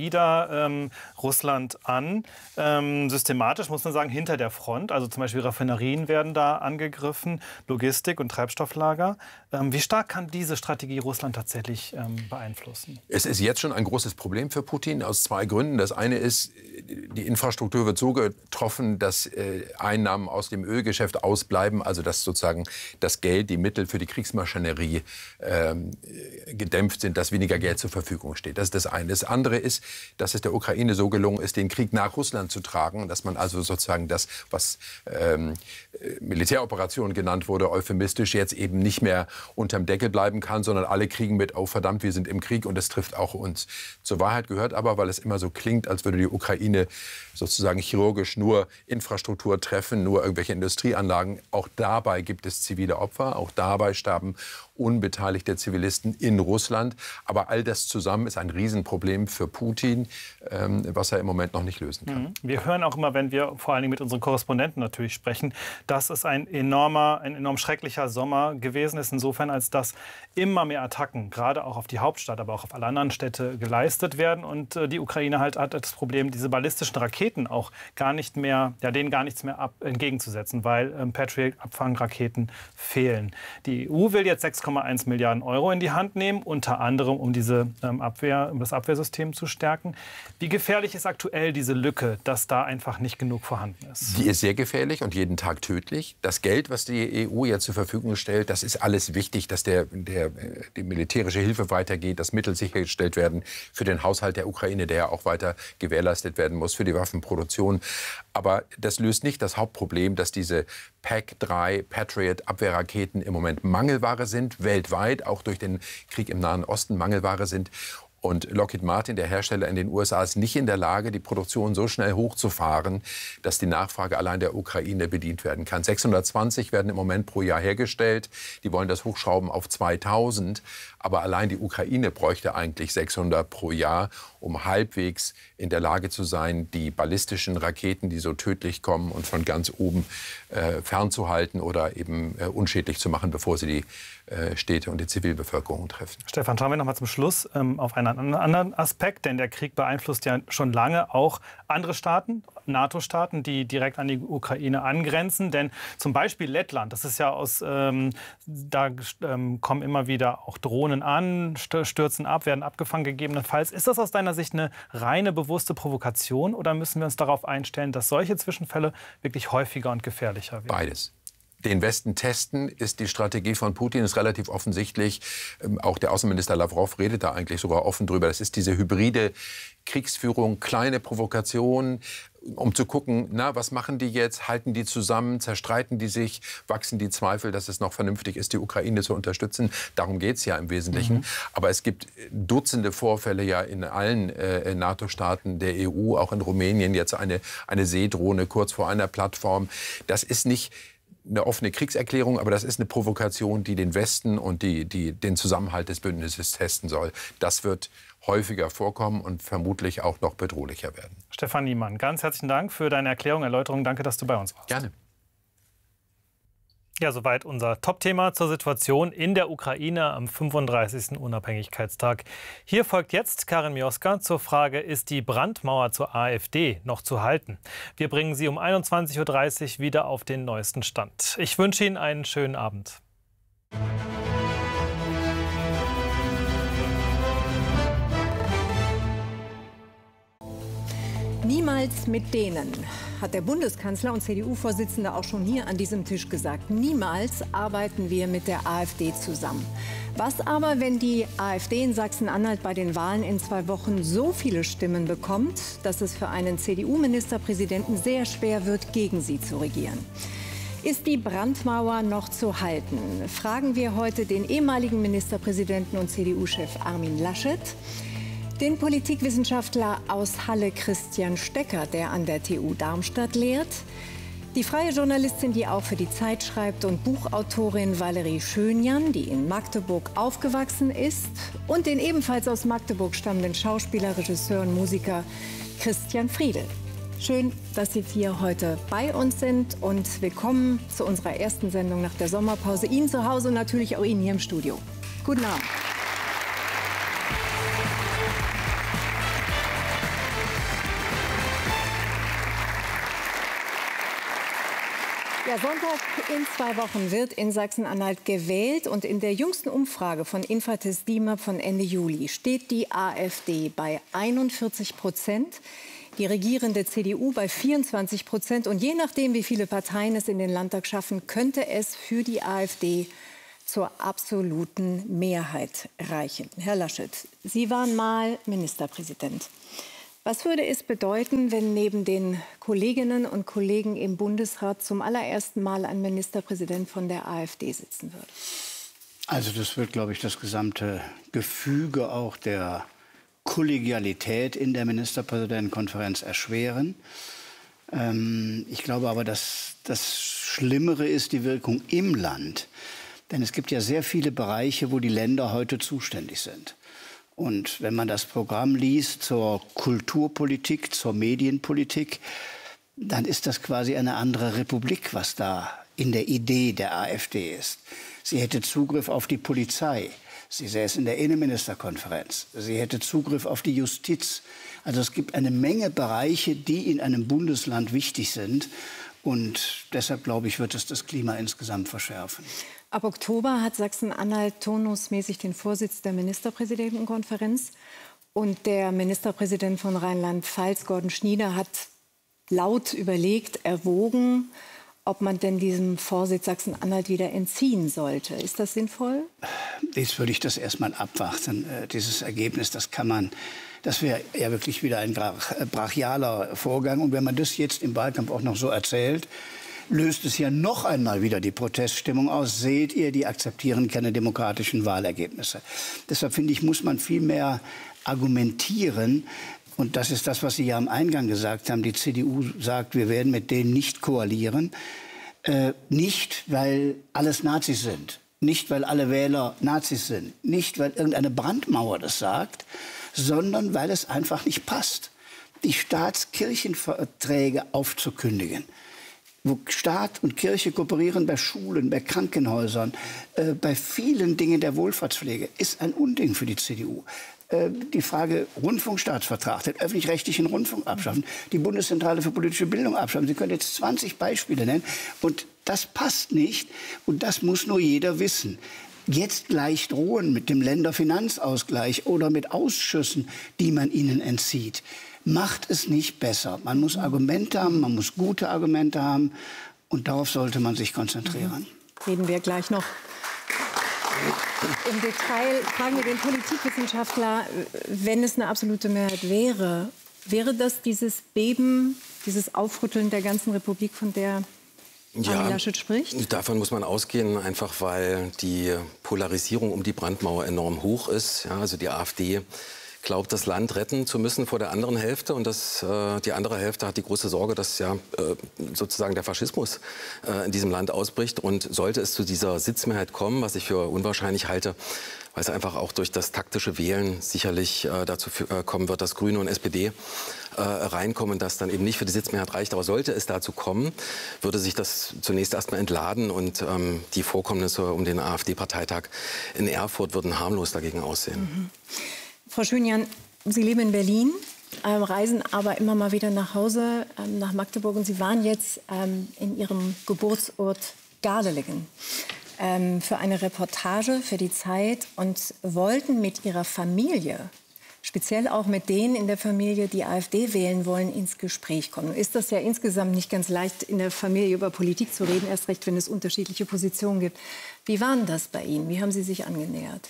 ja ähm, Russland an, ähm, systematisch, muss man sagen, hinter der Front. Also zum Beispiel Raffinerien werden da angegriffen, Logistik und Treibstofflager. Ähm, wie stark kann diese Strategie Russland tatsächlich ähm, beeinflussen? Es ist jetzt schon ein großes Problem für Putin aus zwei Gründen. Das eine ist, die Infrastruktur wird so getroffen, dass äh, Einnahmen aus dem Ölgeschäft ausbleiben, also dass sozusagen das Geld, die Mittel für die Kriegsmaschinerie ähm, gedämpft sind, dass weniger Geld zur Verfügung steht. Das ist das eine. Das andere ist, dass es der Ukraine so gelungen ist, den Krieg nach Russland zu tragen, dass man also sozusagen das, was ähm, Militäroperation genannt wurde, euphemistisch jetzt eben nicht mehr unterm Deckel bleiben kann, sondern alle kriegen mit, oh verdammt, wir sind im Krieg und es trifft auch uns. Zur Wahrheit gehört aber, weil es immer so klingt, als würde die Ukraine sozusagen chirurgisch nur Infrastruktur treffen, nur irgendwelche Industrieanlagen. Auch dabei gibt es zivile Opfer, auch dabei starben unbeteiligte Zivilisten in Russland. Aber all das zusammen ist ein Riesenproblem für Putin, ähm, was er im Moment noch nicht lösen kann. Wir hören auch immer, wenn wir vor allen Dingen mit unseren Korrespondenten natürlich sprechen, dass es ein enormer, ein enorm schrecklicher Sommer gewesen ist, insofern, als dass immer mehr Attacken, gerade auch auf die Hauptstadt, aber auch auf alle anderen Städte geleistet werden. Und äh, die Ukraine halt hat das Problem, diese ballistischen Raketen auch gar nicht mehr, ja, denen gar nichts mehr ab, entgegenzusetzen, weil ähm, Patriot-Abfangraketen fehlen. Die E U will jetzt sechs Komma eins Milliarden Euro in die Hand nehmen, unter anderem um diese ähm, Abwehr, um das Abwehrsystem zu stärken. Wie gefährlich ist aktuell diese Lücke, dass da einfach nicht genug vorhanden ist? Die ist sehr gefährlich und jeden Tag tödlich. Das Geld, was die E U jetzt zur Verfügung stellt, das ist alles wichtig, dass der, der, die militärische Hilfe weitergeht, dass Mittel sichergestellt werden für den Haushalt der Ukraine, der ja auch weiter gewährleistet werden muss, für die Waffenproduktion. Aber das löst nicht das Hauptproblem, dass diese P A C drei Patriot-Abwehrraketen im Moment Mangelware sind, weltweit, auch durch den Krieg im Nahen Osten Mangelware sind. Und Lockheed Martin, der Hersteller in den U S A, ist nicht in der Lage, die Produktion so schnell hochzufahren, dass die Nachfrage allein der Ukraine bedient werden kann. sechshundertzwanzig werden im Moment pro Jahr hergestellt. Die wollen das hochschrauben auf zweitausend. Aber allein die Ukraine bräuchte eigentlich sechshundert pro Jahr, um halbwegs in der Lage zu sein, die ballistischen Raketen, die so tödlich kommen und von ganz oben äh, fernzuhalten oder eben äh, unschädlich zu machen, bevor sie die äh, Städte und die Zivilbevölkerung treffen. Stefan, schauen wir noch mal zum Schluss ähm, auf einen anderen Aspekt, denn der Krieg beeinflusst ja schon lange auch andere Staaten, NATO-Staaten, die direkt an die Ukraine angrenzen. Denn zum Beispiel Lettland, das ist ja aus, ähm, da ähm, kommen immer wieder auch Drohnen an, stürzen ab, werden abgefangen gegebenenfalls. Ist das aus deiner Sicht eine reine bewusste Provokation oder müssen wir uns darauf einstellen, dass solche Zwischenfälle wirklich häufiger und gefährlicher werden? Beides. Den Westen testen ist die Strategie von Putin, ist relativ offensichtlich. Ähm, auch der Außenminister Lavrov redet da eigentlich sogar offen drüber. Das ist diese hybride Kriegsführung, kleine Provokation, um zu gucken, na, was machen die jetzt? Halten die zusammen? Zerstreiten die sich? Wachsen die Zweifel, dass es noch vernünftig ist, die Ukraine zu unterstützen? Darum geht es ja im Wesentlichen. Mhm. Aber es gibt Dutzende Vorfälle ja in allen äh, NATO-Staaten der E U, auch in Rumänien jetzt eine, eine Seedrohne kurz vor einer Plattform. Das ist nicht eine offene Kriegserklärung, aber das ist eine Provokation, die den Westen und die, die, den Zusammenhalt des Bündnisses testen soll. Das wird häufiger vorkommen und vermutlich auch noch bedrohlicher werden. Stefan Niemann, ganz herzlichen Dank für deine Erklärung, Erläuterung. Danke, dass du bei uns warst. Gerne. Ja, soweit unser Top-Thema zur Situation in der Ukraine am fünfunddreißigsten Unabhängigkeitstag. Hier folgt jetzt Karin Mioska zur Frage, ist die Brandmauer zur AfD noch zu halten? Wir bringen Sie um einundzwanzig Uhr dreißig wieder auf den neuesten Stand. Ich wünsche Ihnen einen schönen Abend. Niemals mit denen, hat der Bundeskanzler und C D U-Vorsitzende auch schon hier an diesem Tisch gesagt. Niemals arbeiten wir mit der AfD zusammen. Was aber, wenn die AfD in Sachsen-Anhalt bei den Wahlen in zwei Wochen so viele Stimmen bekommt, dass es für einen C D U-Ministerpräsidenten sehr schwer wird, gegen sie zu regieren? Ist die Brandmauer noch zu halten? Fragen wir heute den ehemaligen Ministerpräsidenten und C D U-Chef Armin Laschet, den Politikwissenschaftler aus Halle Christian Stecker, der an der T U Darmstadt lehrt, die freie Journalistin, die auch für die Zeit schreibt, und Buchautorin Valerie Schönjan, die in Magdeburg aufgewachsen ist, und den ebenfalls aus Magdeburg stammenden Schauspieler, Regisseur und Musiker Christian Friedel. Schön, dass Sie hier heute bei uns sind und willkommen zu unserer ersten Sendung nach der Sommerpause. Ihnen zu Hause und natürlich auch Ihnen hier im Studio. Guten Abend. Ja, Sonntag in zwei Wochen wird in Sachsen-Anhalt gewählt. Und in der jüngsten Umfrage von Infratest DIMAP von Ende Juli steht die AfD bei einundvierzig Prozent, die regierende C D U bei vierundzwanzig Prozent. Und je nachdem, wie viele Parteien es in den Landtag schaffen, könnte es für die AfD zur absoluten Mehrheit reichen. Herr Laschet, Sie waren mal Ministerpräsident. Was würde es bedeuten, wenn neben den Kolleginnen und Kollegen im Bundesrat zum allerersten Mal ein Ministerpräsident von der AfD sitzen würde? Also das wird, glaube ich, das gesamte Gefüge auch der Kollegialität in der Ministerpräsidentenkonferenz erschweren. Ähm, ich glaube aber, dass das Schlimmere ist die Wirkung im Land. Denn es gibt ja sehr viele Bereiche, wo die Länder heute zuständig sind. Und wenn man das Programm liest zur Kulturpolitik, zur Medienpolitik, dann ist das quasi eine andere Republik, was da in der Idee der AfD ist. Sie hätte Zugriff auf die Polizei. Sie säße in der Innenministerkonferenz. Sie hätte Zugriff auf die Justiz. Also es gibt eine Menge Bereiche, die in einem Bundesland wichtig sind. Und deshalb, glaube ich, wird es das Klima insgesamt verschärfen. Ab Oktober hat Sachsen-Anhalt turnusmäßig den Vorsitz der Ministerpräsidentenkonferenz. Und der Ministerpräsident von Rheinland-Pfalz, Gordon Schnieder, hat laut überlegt, erwogen, ob man denn diesem Vorsitz Sachsen-Anhalt wieder entziehen sollte. Ist das sinnvoll? Jetzt würde ich das erst mal abwarten. Dieses Ergebnis, das kann man, das wäre ja wirklich wieder ein brachialer Vorgang. Und wenn man das jetzt im Wahlkampf auch noch so erzählt, löst es ja noch einmal wieder die Proteststimmung aus. Seht ihr, die akzeptieren keine demokratischen Wahlergebnisse. Deshalb finde ich, muss man viel mehr argumentieren. Und das ist das, was Sie ja am Eingang gesagt haben. Die C D U sagt, wir werden mit denen nicht koalieren. Äh, nicht, weil alles Nazis sind. Nicht, weil alle Wähler Nazis sind. Nicht, weil irgendeine Brandmauer das sagt, sondern weil es einfach nicht passt, die Staats-Kirchenverträge aufzukündigen, wo Staat und Kirche kooperieren bei Schulen, bei Krankenhäusern, äh, bei vielen Dingen der Wohlfahrtspflege, ist ein Unding für die C D U. Äh, die Frage Rundfunkstaatsvertrag, den öffentlich-rechtlichen Rundfunk abschaffen, die Bundeszentrale für politische Bildung abschaffen. Sie können jetzt zwanzig Beispiele nennen. Und das passt nicht. Und das muss nur jeder wissen. Jetzt gleich drohen mit dem Länderfinanzausgleich oder mit Ausschüssen, die man ihnen entzieht, macht es nicht besser. Man muss Argumente haben, man muss gute Argumente haben. Und darauf sollte man sich konzentrieren. Reden wir gleich noch. Im Detail fragen wir den Politikwissenschaftler, wenn es eine absolute Mehrheit wäre, wäre das dieses Beben, dieses Aufrütteln der ganzen Republik, von der Armin Laschet spricht? Davon muss man ausgehen, einfach weil die Polarisierung um die Brandmauer enorm hoch ist. Ja, also die AfD glaubt, das Land retten zu müssen vor der anderen Hälfte. Und das, äh, die andere Hälfte hat die große Sorge, dass ja äh, sozusagen der Faschismus äh, in diesem Land ausbricht. Und sollte es zu dieser Sitzmehrheit kommen, was ich für unwahrscheinlich halte, weil es einfach auch durch das taktische Wählen sicherlich äh, dazu äh, kommen wird, dass Grüne und S P D äh, reinkommen, das dann eben nicht für die Sitzmehrheit reicht. Aber sollte es dazu kommen, würde sich das zunächst erstmal entladen und ähm, die Vorkommnisse um den AfD-Parteitag in Erfurt würden harmlos dagegen aussehen. Mhm. Frau Schönjan, Sie leben in Berlin, äh, reisen aber immer mal wieder nach Hause, ähm, nach Magdeburg. Und Sie waren jetzt ähm, in Ihrem Geburtsort Gardelegen ähm, für eine Reportage für die Zeit und wollten mit Ihrer Familie, speziell auch mit denen in der Familie, die AfD wählen wollen, ins Gespräch kommen. Ist das ja insgesamt nicht ganz leicht, in der Familie über Politik zu reden, erst recht, wenn es unterschiedliche Positionen gibt. Wie war denn das bei Ihnen? Wie haben Sie sich angenähert?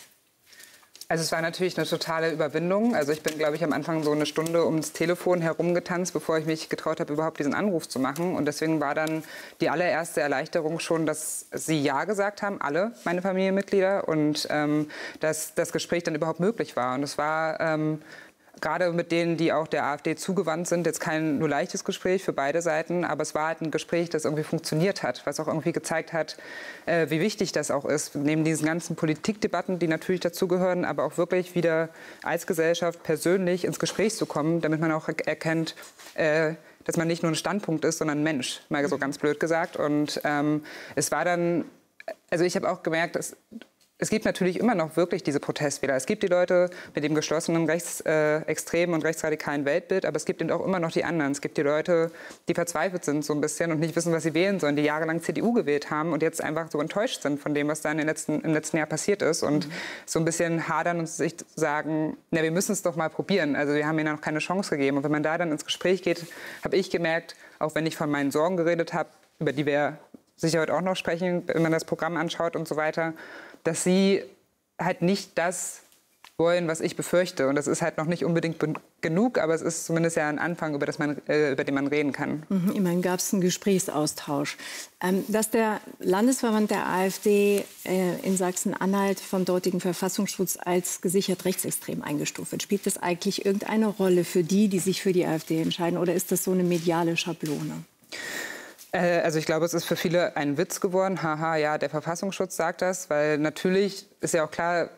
Also es war natürlich eine totale Überwindung. Also ich bin, glaube ich, am Anfang so eine Stunde ums Telefon herumgetanzt, bevor ich mich getraut habe, überhaupt diesen Anruf zu machen. Und deswegen war dann die allererste Erleichterung schon, dass sie Ja gesagt haben, alle meine Familienmitglieder, und ähm, dass das Gespräch dann überhaupt möglich war. Und es war ähm, gerade mit denen, die auch der AfD zugewandt sind, jetzt kein nur leichtes Gespräch für beide Seiten, aber es war halt ein Gespräch, das irgendwie funktioniert hat, was auch irgendwie gezeigt hat, äh, wie wichtig das auch ist, neben diesen ganzen Politikdebatten, die natürlich dazugehören, aber auch wirklich wieder als Gesellschaft persönlich ins Gespräch zu kommen, damit man auch erkennt, äh, dass man nicht nur ein Standpunkt ist, sondern ein Mensch, mal so ganz blöd gesagt. Und ähm, es war dann, also ich habe auch gemerkt, dass es gibt natürlich immer noch wirklich diese Protestwähler. Es gibt die Leute mit dem geschlossenen rechtsextremen und rechtsradikalen Weltbild, aber es gibt eben auch immer noch die anderen. Es gibt die Leute, die verzweifelt sind so ein bisschen und nicht wissen, was sie wählen sollen, die jahrelang C D U gewählt haben und jetzt einfach so enttäuscht sind von dem, was da in den letzten, im letzten Jahr passiert ist und mhm. so ein bisschen hadern und sich sagen, na, wir müssen es doch mal probieren. Also wir haben ihnen noch keine Chance gegeben. Und wenn man da dann ins Gespräch geht, habe ich gemerkt, auch wenn ich von meinen Sorgen geredet habe, über die wir sicher heute auch noch sprechen, wenn man das Programm anschaut und so weiter, dass sie halt nicht das wollen, was ich befürchte. Und das ist halt noch nicht unbedingt genug, aber es ist zumindest ja ein Anfang, über, das man, äh, über den man reden kann. Mhm, immerhin gab es einen Gesprächsaustausch. Ähm, dass der Landesverband der AfD äh, in Sachsen-Anhalt vom dortigen Verfassungsschutz als gesichert rechtsextrem eingestuft wird, spielt das eigentlich irgendeine Rolle für die, die sich für die AfD entscheiden? Oder ist das so eine mediale Schablone? Also ich glaube, es ist für viele ein Witz geworden. Haha, ja, der Verfassungsschutz sagt das, weil natürlich ist ja auch klar,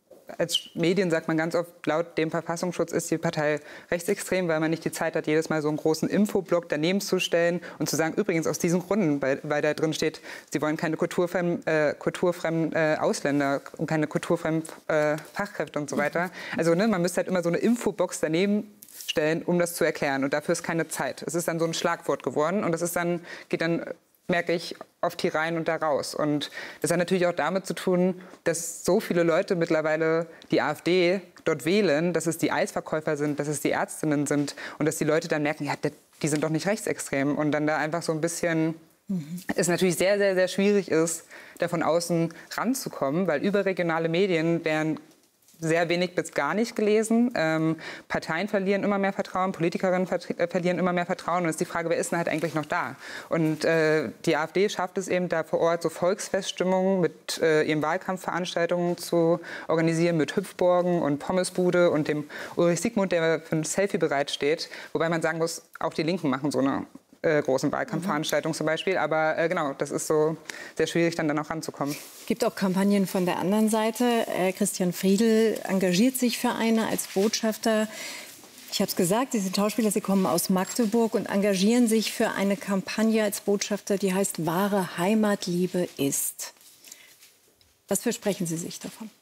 als Medien sagt man ganz oft, laut dem Verfassungsschutz ist die Partei rechtsextrem, weil man nicht die Zeit hat, jedes Mal so einen großen Infoblock daneben zu stellen und zu sagen, übrigens aus diesen Gründen, weil, weil da drin steht, sie wollen keine kulturfremden, äh, kulturfremden äh, Ausländer und keine kulturfremden äh, Fachkräfte und so weiter. Also ne, man müsste halt immer so eine Infobox daneben stellen, um das zu erklären. Und dafür ist keine Zeit. Es ist dann so ein Schlagwort geworden und das ist dann, geht dann, merke ich, oft hier rein und da raus. Und das hat natürlich auch damit zu tun, dass so viele Leute mittlerweile die AfD dort wählen, dass es die Eisverkäufer sind, dass es die Ärztinnen sind und dass die Leute dann merken, ja, die sind doch nicht rechtsextrem. Und dann da einfach so ein bisschen mhm. es natürlich sehr, sehr, sehr schwierig ist, da von außen ranzukommen, weil überregionale Medien werden sehr wenig bis gar nicht gelesen. Ähm, Parteien verlieren immer mehr Vertrauen, Politikerinnen ver äh, verlieren immer mehr Vertrauen. Und es ist die Frage, wer ist denn halt eigentlich noch da? Und äh, die AfD schafft es eben, da vor Ort so Volksfeststimmungen mit äh, ihren Wahlkampfveranstaltungen zu organisieren, mit Hüpfburgen und Pommesbude und dem Ulrich Siegmund, der für ein Selfie bereitsteht. Wobei man sagen muss, auch die Linken machen so eine Äh, großen Wahlkampfveranstaltungen zum Beispiel. Aber äh, genau, das ist so sehr schwierig, dann, dann auch ranzukommen. Es gibt auch Kampagnen von der anderen Seite. Äh, Christian Friedl engagiert sich für eine als Botschafter. Ich habe es gesagt, Sie sind Schauspieler, Sie kommen aus Magdeburg und engagieren sich für eine Kampagne als Botschafter, die heißt Wahre Heimatliebe ist. Was versprechen Sie sich davon?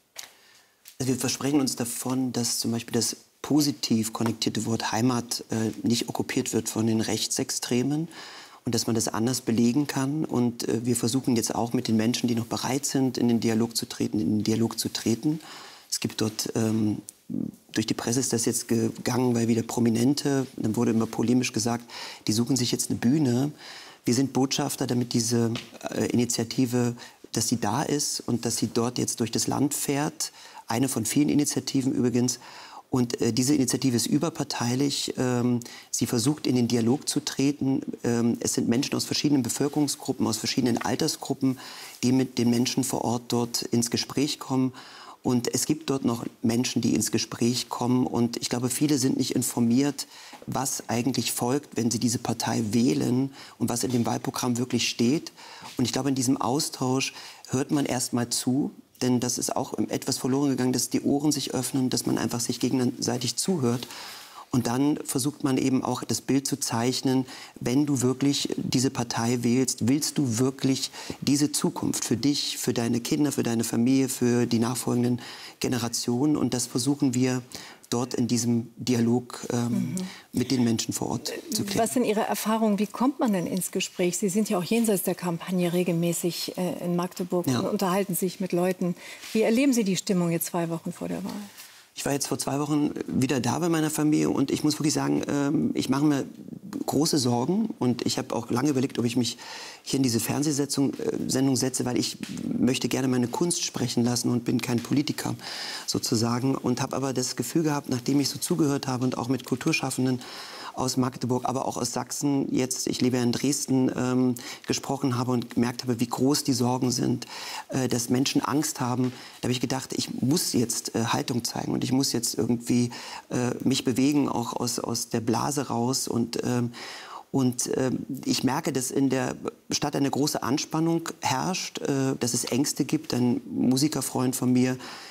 Also wir versprechen uns davon, dass zum Beispiel das positiv konnektierte Wort Heimat äh, nicht okkupiert wird von den Rechtsextremen und dass man das anders belegen kann. Und äh, wir versuchen jetzt auch mit den Menschen, die noch bereit sind, in den Dialog zu treten, in den Dialog zu treten. Es gibt dort, ähm, durch die Presse ist das jetzt gegangen, weil wieder Prominente, dann wurde immer polemisch gesagt, die suchen sich jetzt eine Bühne. Wir sind Botschafter, damit diese äh, Initiative, dass sie da ist und dass sie dort jetzt durch das Land fährt. Eine von vielen Initiativen übrigens. Und äh, diese Initiative ist überparteilich. Ähm, sie versucht, in den Dialog zu treten. Ähm, es sind Menschen aus verschiedenen Bevölkerungsgruppen, aus verschiedenen Altersgruppen, die mit den Menschen vor Ort dort ins Gespräch kommen. Und es gibt dort noch Menschen, die ins Gespräch kommen. Und ich glaube, viele sind nicht informiert, was eigentlich folgt, wenn sie diese Partei wählen und was in dem Wahlprogramm wirklich steht. Und ich glaube, in diesem Austausch hört man erst mal zu. Denn das ist auch etwas verloren gegangen, dass die Ohren sich öffnen, dass man einfach sich gegenseitig zuhört. Und dann versucht man eben auch das Bild zu zeichnen, wenn du wirklich diese Partei wählst, willst du wirklich diese Zukunft für dich, für deine Kinder, für deine Familie, für die nachfolgenden Generationen. Und das versuchen wir dort in diesem Dialog ähm, mhm. mit den Menschen vor Ort zu klären. Was sind Ihre Erfahrungen? Wie kommt man denn ins Gespräch? Sie sind ja auch jenseits der Kampagne regelmäßig äh, in Magdeburg ja. und unterhalten sich mit Leuten. Wie erleben Sie die Stimmung jetzt zwei Wochen vor der Wahl? Ich war jetzt vor zwei Wochen wieder da bei meiner Familie und ich muss wirklich sagen, ähm, ich mache mir große Sorgen und ich habe auch lange überlegt, ob ich mich hier in diese Fernsehsendung äh, setze, weil ich möchte gerne meine Kunst sprechen lassen und bin kein Politiker sozusagen und habe aber das Gefühl gehabt, nachdem ich so zugehört habe und auch mit Kulturschaffenden aus Magdeburg, aber auch aus Sachsen, jetzt, ich lebe ja in Dresden, ähm, gesprochen habe und gemerkt habe, wie groß die Sorgen sind, äh, dass Menschen Angst haben. Da habe ich gedacht, ich muss jetzt äh, Haltung zeigen und ich muss jetzt irgendwie äh, mich bewegen, auch aus, aus der Blase raus. Und, ähm, und äh, ich merke, dass in der Stadt eine große Anspannung herrscht, äh, dass es Ängste gibt. Ein Musikerfreund von mir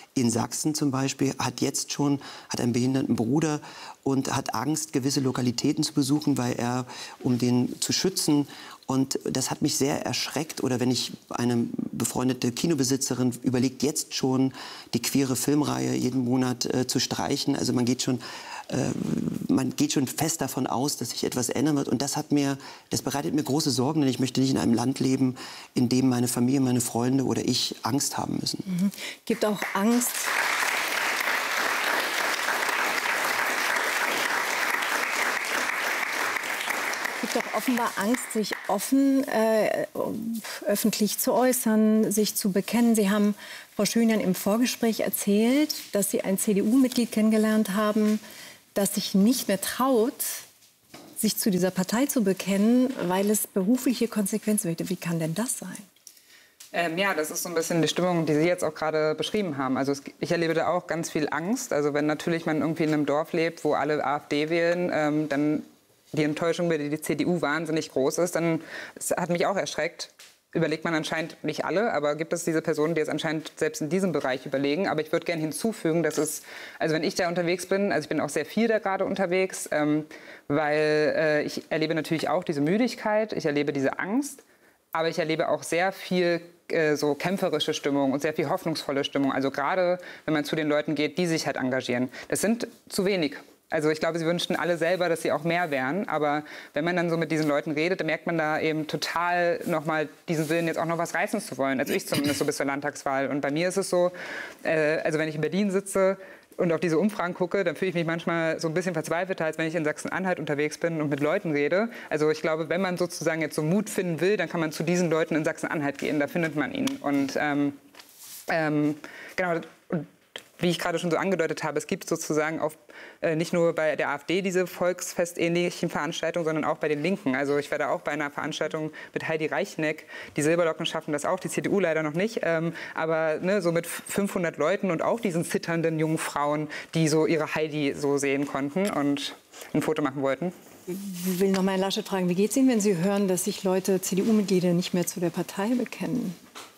in Sachsen zum Beispiel, hat jetzt schon hat einen behinderten Bruder und hat Angst, gewisse Lokalitäten zu besuchen, weil er, um den zu schützen. Und das hat mich sehr erschreckt. Oder wenn ich eine befreundete Kinobesitzerin überlegt, jetzt schon die queere Filmreihe jeden Monat äh, zu streichen. Also man geht schon äh, man geht schon fest davon aus, dass sich etwas ändern wird. Und das hat mir, das bereitet mir große Sorgen, denn ich möchte nicht in einem Land leben, in dem meine Familie, meine Freunde oder ich Angst haben müssen. Mhm. Gibt auch Angst. Es gibt doch offenbar Angst, sich offen äh, öffentlich zu äußern, sich zu bekennen. Sie haben Frau Schönjan im Vorgespräch erzählt, dass Sie ein C D U-Mitglied kennengelernt haben, das sich nicht mehr traut, sich zu dieser Partei zu bekennen, weil es berufliche Konsequenzen hätte. Wie kann denn das sein? Ähm, ja, das ist so ein bisschen die Stimmung, die Sie jetzt auch gerade beschrieben haben. Also es, ich erlebe da auch ganz viel Angst. Also wenn natürlich man irgendwie in einem Dorf lebt, wo alle AfD wählen, ähm, dann die Enttäuschung über die C D U wahnsinnig groß ist, dann das hat mich auch erschreckt. Überlegt man anscheinend nicht alle, aber gibt es diese Personen, die es anscheinend selbst in diesem Bereich überlegen. Aber ich würde gerne hinzufügen, dass es, also wenn ich da unterwegs bin, also ich bin auch sehr viel da gerade unterwegs, ähm, weil äh, ich erlebe natürlich auch diese Müdigkeit, ich erlebe diese Angst, aber ich erlebe auch sehr viel äh, so kämpferische Stimmung und sehr viel hoffnungsvolle Stimmung. Also gerade, wenn man zu den Leuten geht, die sich halt engagieren. Das sind zu wenig. Also ich glaube, sie wünschten alle selber, dass sie auch mehr wären. Aber wenn man dann so mit diesen Leuten redet, dann merkt man da eben total nochmal diesen Willen, jetzt auch noch was reißen zu wollen. Also ich zumindest so bis zur Landtagswahl. Und bei mir ist es so, äh, also wenn ich in Berlin sitze und auf diese Umfragen gucke, dann fühle ich mich manchmal so ein bisschen verzweifelter, als wenn ich in Sachsen-Anhalt unterwegs bin und mit Leuten rede. Also ich glaube, wenn man sozusagen jetzt so Mut finden will, dann kann man zu diesen Leuten in Sachsen-Anhalt gehen. Da findet man ihn. Und ähm, ähm, genau. Und wie ich gerade schon so angedeutet habe, es gibt sozusagen auf, äh, nicht nur bei der AfD diese volksfestähnlichen Veranstaltungen, sondern auch bei den Linken. Also ich werde auch bei einer Veranstaltung mit Heidi Reichneck, die Silberlocken schaffen das auch, die C D U leider noch nicht, ähm, aber ne, so mit fünfhundert Leuten und auch diesen zitternden jungen Frauen, die so ihre Heidi so sehen konnten und ein Foto machen wollten. Ich will noch mal Herrn Laschet fragen, wie geht es Ihnen, wenn Sie hören, dass sich Leute, C D U-Mitglieder, nicht mehr zu der Partei bekennen?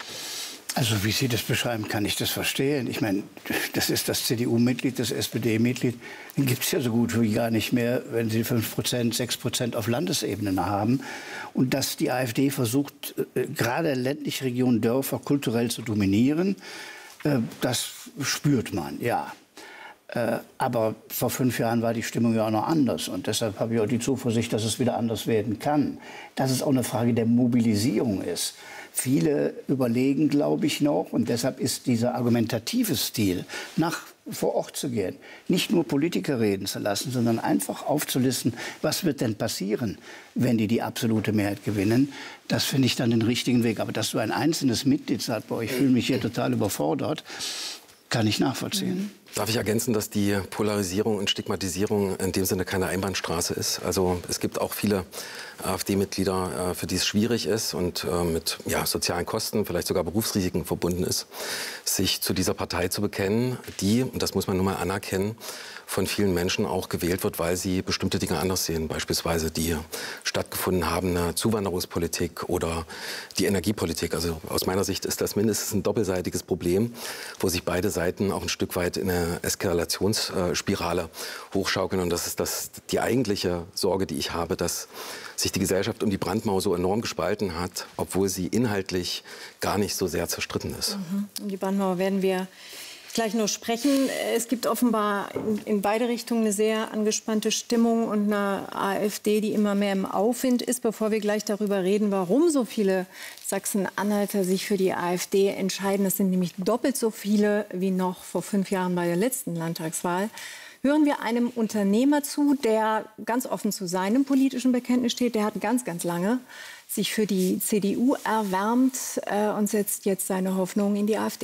Also wie Sie das beschreiben, kann ich das verstehen. Ich meine, das ist das C D U-Mitglied, das S P D-Mitglied. Den gibt es ja so gut wie gar nicht mehr, wenn Sie fünf Prozent, sechs Prozent auf Landesebene haben. Und dass die AfD versucht, äh, gerade ländliche Regionen, Dörfer kulturell zu dominieren, äh, das spürt man, ja. Äh, aber vor fünf Jahren war die Stimmung ja auch noch anders. Und deshalb habe ich auch die Zuversicht, dass es wieder anders werden kann. Dass es auch eine Frage der Mobilisierung ist. Viele überlegen, glaube ich, noch, und deshalb ist dieser argumentative Stil, nach vor Ort zu gehen, nicht nur Politiker reden zu lassen, sondern einfach aufzulisten, was wird denn passieren, wenn die die absolute Mehrheit gewinnen. Das finde ich dann den richtigen Weg. Aber dass so ein einzelnes Mitglied sagt, boah, ich fühle mich hier total überfordert, kann ich nachvollziehen. Darf ich ergänzen, dass die Polarisierung und Stigmatisierung in dem Sinne keine Einbahnstraße ist? Also es gibt auch viele AfD-Mitglieder, für die es schwierig ist und mit ja, sozialen Kosten, vielleicht sogar Berufsrisiken verbunden ist, sich zu dieser Partei zu bekennen, die, und das muss man nun mal anerkennen, von vielen Menschen auch gewählt wird, weil sie bestimmte Dinge anders sehen. Beispielsweise die stattgefunden habende Zuwanderungspolitik oder die Energiepolitik. Also aus meiner Sicht ist das mindestens ein doppelseitiges Problem, wo sich beide Seiten auch ein Stück weit in eine Eskalationsspirale hochschaukeln. Und das ist das, die eigentliche Sorge, die ich habe, dass sich die Gesellschaft um die Brandmauer so enorm gespalten hat, obwohl sie inhaltlich gar nicht so sehr zerstritten ist. Mhm. Um die Brandmauer werden wir gleich noch sprechen. Es gibt offenbar in, in beide Richtungen eine sehr angespannte Stimmung und eine AfD, die immer mehr im Aufwind ist. Bevor wir gleich darüber reden, warum so viele Sachsen-Anhalter sich für die AfD entscheiden, das sind nämlich doppelt so viele wie noch vor fünf Jahren bei der letzten Landtagswahl, hören wir einem Unternehmer zu, der ganz offen zu seinem politischen Bekenntnis steht. Der hat ganz, ganz lange sich für die C D U erwärmt äh, und setzt jetzt seine Hoffnung in die AfD.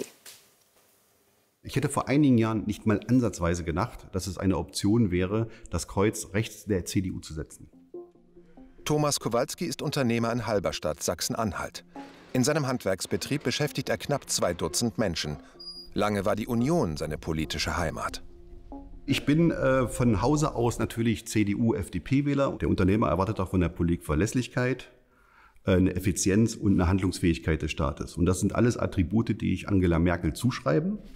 Ich hätte vor einigen Jahren nicht mal ansatzweise gedacht, dass es eine Option wäre, das Kreuz rechts der C D U zu setzen. Thomas Kowalski ist Unternehmer in Halberstadt, Sachsen-Anhalt. In seinem Handwerksbetrieb beschäftigt er knapp zwei Dutzend Menschen. Lange war die Union seine politische Heimat. Ich bin äh, von Hause aus natürlich C D U-F D P-Wähler. Der Unternehmer erwartet auch von der Politik Verlässlichkeit, äh, eine Effizienz und eine Handlungsfähigkeit des Staates. Und das sind alles Attribute, die ich Angela Merkel zuschreibe.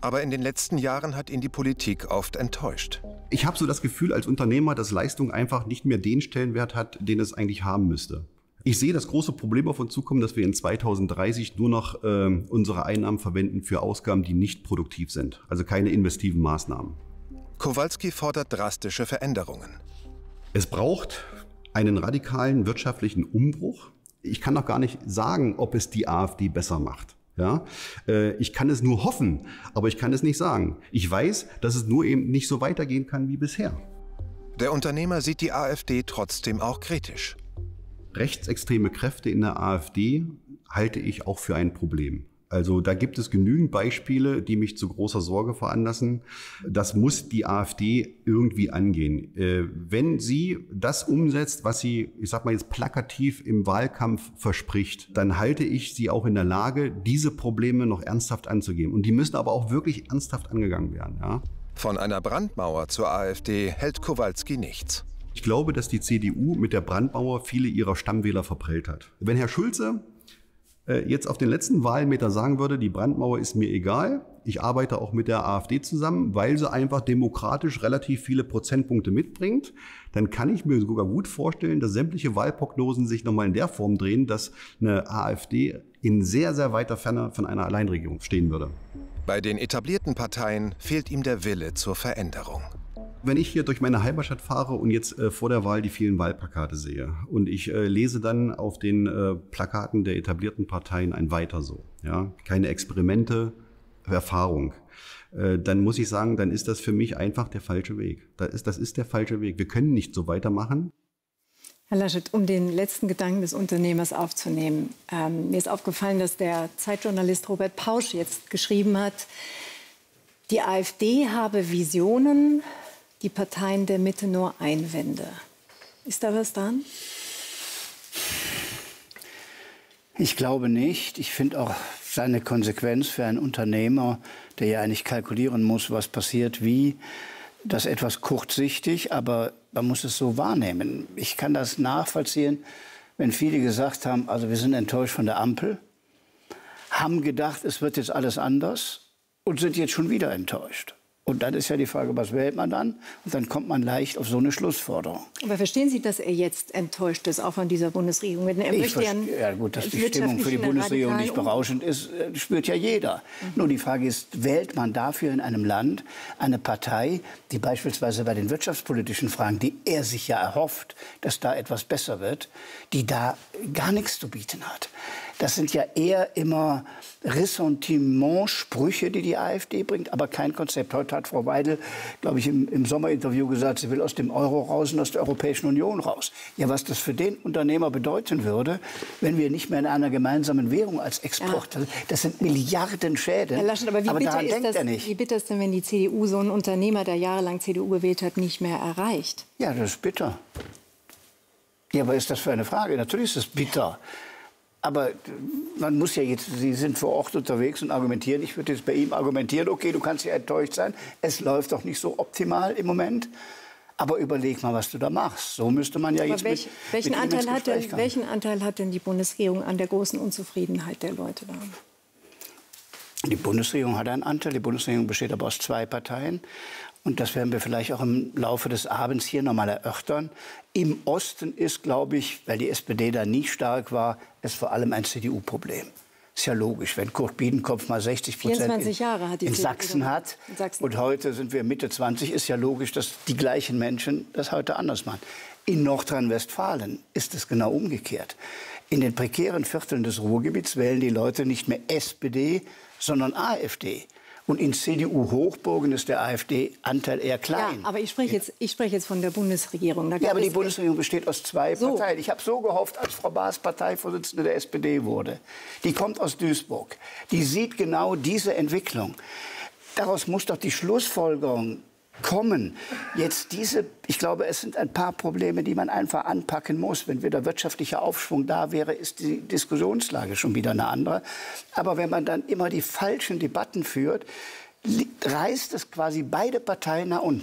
Aber in den letzten Jahren hat ihn die Politik oft enttäuscht. Ich habe so das Gefühl als Unternehmer, dass Leistung einfach nicht mehr den Stellenwert hat, den es eigentlich haben müsste. Ich sehe das große Problem auf uns zukommen, dass wir in zweitausenddreißig nur noch äh, unsere Einnahmen verwenden für Ausgaben, die nicht produktiv sind, also keine investiven Maßnahmen. Kowalski fordert drastische Veränderungen. Es braucht einen radikalen wirtschaftlichen Umbruch. Ich kann noch gar nicht sagen, ob es die AfD besser macht. Ja, äh, ich kann es nur hoffen, aber ich kann es nicht sagen. Ich weiß, dass es nur eben nicht so weitergehen kann wie bisher. Der Unternehmer sieht die AfD trotzdem auch kritisch. Rechtsextreme Kräfte in der AfD halte ich auch für ein Problem. Also da gibt es genügend Beispiele, die mich zu großer Sorge veranlassen. Das muss die AfD irgendwie angehen. Äh, wenn sie das umsetzt, was sie, ich sag mal jetzt plakativ im Wahlkampf verspricht, dann halte ich sie auch in der Lage, diese Probleme noch ernsthaft anzugehen. Und die müssen aber auch wirklich ernsthaft angegangen werden. Ja? Von einer Brandmauer zur AfD hält Kowalski nichts. Ich glaube, dass die C D U mit der Brandmauer viele ihrer Stammwähler verprellt hat. Wenn Herr Schulze jetzt auf den letzten Wahlmeter sagen würde, die Brandmauer ist mir egal, ich arbeite auch mit der AfD zusammen, weil sie einfach demokratisch relativ viele Prozentpunkte mitbringt, dann kann ich mir sogar gut vorstellen, dass sämtliche Wahlprognosen sich nochmal in der Form drehen, dass eine AfD in sehr, sehr weiter Ferne von einer Alleinregierung stehen würde. Bei den etablierten Parteien fehlt ihm der Wille zur Veränderung. Wenn ich hier durch meine Heimatstadt fahre und jetzt äh, vor der Wahl die vielen Wahlplakate sehe und ich äh, lese dann auf den äh, Plakaten der etablierten Parteien ein Weiter so, ja, keine Experimente, Erfahrung, äh, dann muss ich sagen, dann ist das für mich einfach der falsche Weg. Das ist, das ist der falsche Weg. Wir können nicht so weitermachen. Herr Laschet, um den letzten Gedanken des Unternehmers aufzunehmen. Ähm, mir ist aufgefallen, dass der Zeitjournalist Robert Pausch jetzt geschrieben hat, die AfD habe Visionen, die Parteien der Mitte nur Einwände. Ist da was dran? Ich glaube nicht. Ich finde auch seine Konsequenz für einen Unternehmer, der ja eigentlich kalkulieren muss, was passiert, wie, das etwas kurzsichtig, aber man muss es so wahrnehmen. Ich kann das nachvollziehen, wenn viele gesagt haben, also wir sind enttäuscht von der Ampel, haben gedacht, es wird jetzt alles anders und sind jetzt schon wieder enttäuscht. Und dann ist ja die Frage, was wählt man dann? Und dann kommt man leicht auf so eine Schlussforderung. Aber verstehen Sie, dass er jetzt enttäuscht ist, auch von dieser Bundesregierung? Er ich möchte ja, gut, dass die Stimmung für die Bundesregierung nicht berauschend ist, spürt ja jeder. Mhm. Nur die Frage ist, wählt man dafür in einem Land eine Partei, die beispielsweise bei den wirtschaftspolitischen Fragen, die er sich ja erhofft, dass da etwas besser wird, die da gar nichts zu bieten hat? Das sind ja eher immer Ressentiment-Sprüche, die die AfD bringt, aber kein Konzept. Heute hat Frau Weidel, glaube ich, im, im Sommerinterview gesagt, sie will aus dem Euro raus und aus der Europäischen Union raus. Ja, was das für den Unternehmer bedeuten würde, wenn wir nicht mehr in einer gemeinsamen Währung als Export, ja. das sind Milliarden Schäden. Herr Laschet, aber wie aber bitter daran ist denkt das, er nicht. Wie bitter ist denn, wenn die C D U so einen Unternehmer, der jahrelang C D U gewählt hat, nicht mehr erreicht? Ja, das ist bitter. Ja, aber ist das für eine Frage? Natürlich ist es bitter. Aber man muss ja jetzt, Sie sind vor Ort unterwegs und argumentieren. Ich würde jetzt bei ihm argumentieren, okay, du kannst ja enttäuscht sein. Es läuft doch nicht so optimal im Moment. Aber überleg mal, was du da machst. So müsste man ja Aber jetzt welch, mit, welchen, mit Anteil hat denn, kommen. welchen Anteil hat denn die Bundesregierung an der großen Unzufriedenheit der Leute da? Die Bundesregierung hat einen Anteil. Die Bundesregierung besteht aber aus zwei Parteien. Und das werden wir vielleicht auch im Laufe des Abends hier noch mal erörtern. Im Osten ist, glaube ich, weil die S P D da nie stark war, es vor allem ein C D U-Problem. Ist ja logisch, wenn Kurt Biedenkopf mal sechzig Prozent in, Jahre hat die in Sachsen hat in Sachsen. Und heute sind wir Mitte zwanzig, ist ja logisch, dass die gleichen Menschen das heute anders machen. In Nordrhein-Westfalen ist es genau umgekehrt. In den prekären Vierteln des Ruhrgebiets wählen die Leute nicht mehr S P D, sondern AfD. Und in C D U-Hochburgen ist der AfD-Anteil eher klein. Ja, aber ich spreche jetzt, ich spreche jetzt von der Bundesregierung. Da ja, aber die Bundesregierung besteht aus zwei so. Parteien. Ich habe so gehofft, als Frau Baas Parteivorsitzende der S P D wurde. Die kommt aus Duisburg. Die sieht genau diese Entwicklung. Daraus muss doch die Schlussfolgerung kommen. Jetzt diese, ich glaube, es sind ein paar Probleme, die man einfach anpacken muss. Wenn wieder wirtschaftlicher Aufschwung da wäre, ist die Diskussionslage schon wieder eine andere. Aber wenn man dann immer die falschen Debatten führt, reißt es quasi beide Parteien nach unten.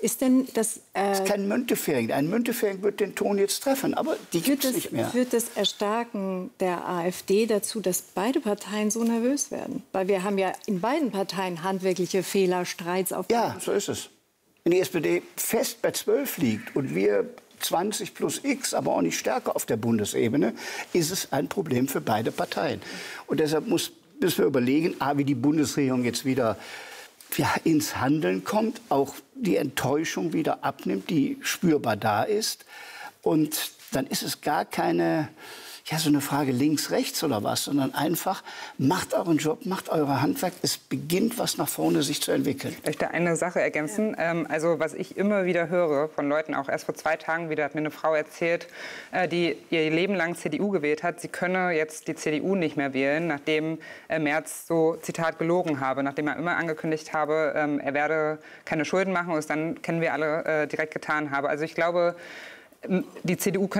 Ist denn das... Äh, das ist kein Müntefering. Ein Müntefering wird den Ton jetzt treffen, aber die gibt es nicht mehr. Führt das Erstarken der AfD dazu, dass beide Parteien so nervös werden? Weil wir haben ja in beiden Parteien handwerkliche Fehler, Streits auf... Ja, so ist es. Wenn die S P D fest bei zwölf liegt und wir zwanzig plus X, aber auch nicht stärker auf der Bundesebene, ist es ein Problem für beide Parteien. Und deshalb muss, müssen wir überlegen, A, wie die Bundesregierung jetzt wieder ja, ins Handeln kommt, auch die Enttäuschung wieder abnimmt, die spürbar da ist. Und dann ist es gar keine, ja, so eine Frage links, rechts oder was, sondern einfach, macht euren Job, macht euer Handwerk. Es beginnt, was nach vorne sich zu entwickeln. Ich möchte eine Sache ergänzen. Ja. Ähm, also was ich immer wieder höre von Leuten, auch erst vor zwei Tagen wieder, hat mir eine Frau erzählt, äh, die ihr Leben lang C D U gewählt hat, sie könne jetzt die C D U nicht mehr wählen, nachdem äh, Merz so, Zitat, gelogen habe, nachdem er immer angekündigt habe, ähm, er werde keine Schulden machen und es dann, kennen wir alle, äh, direkt getan habe. Also ich glaube, die C D U könnte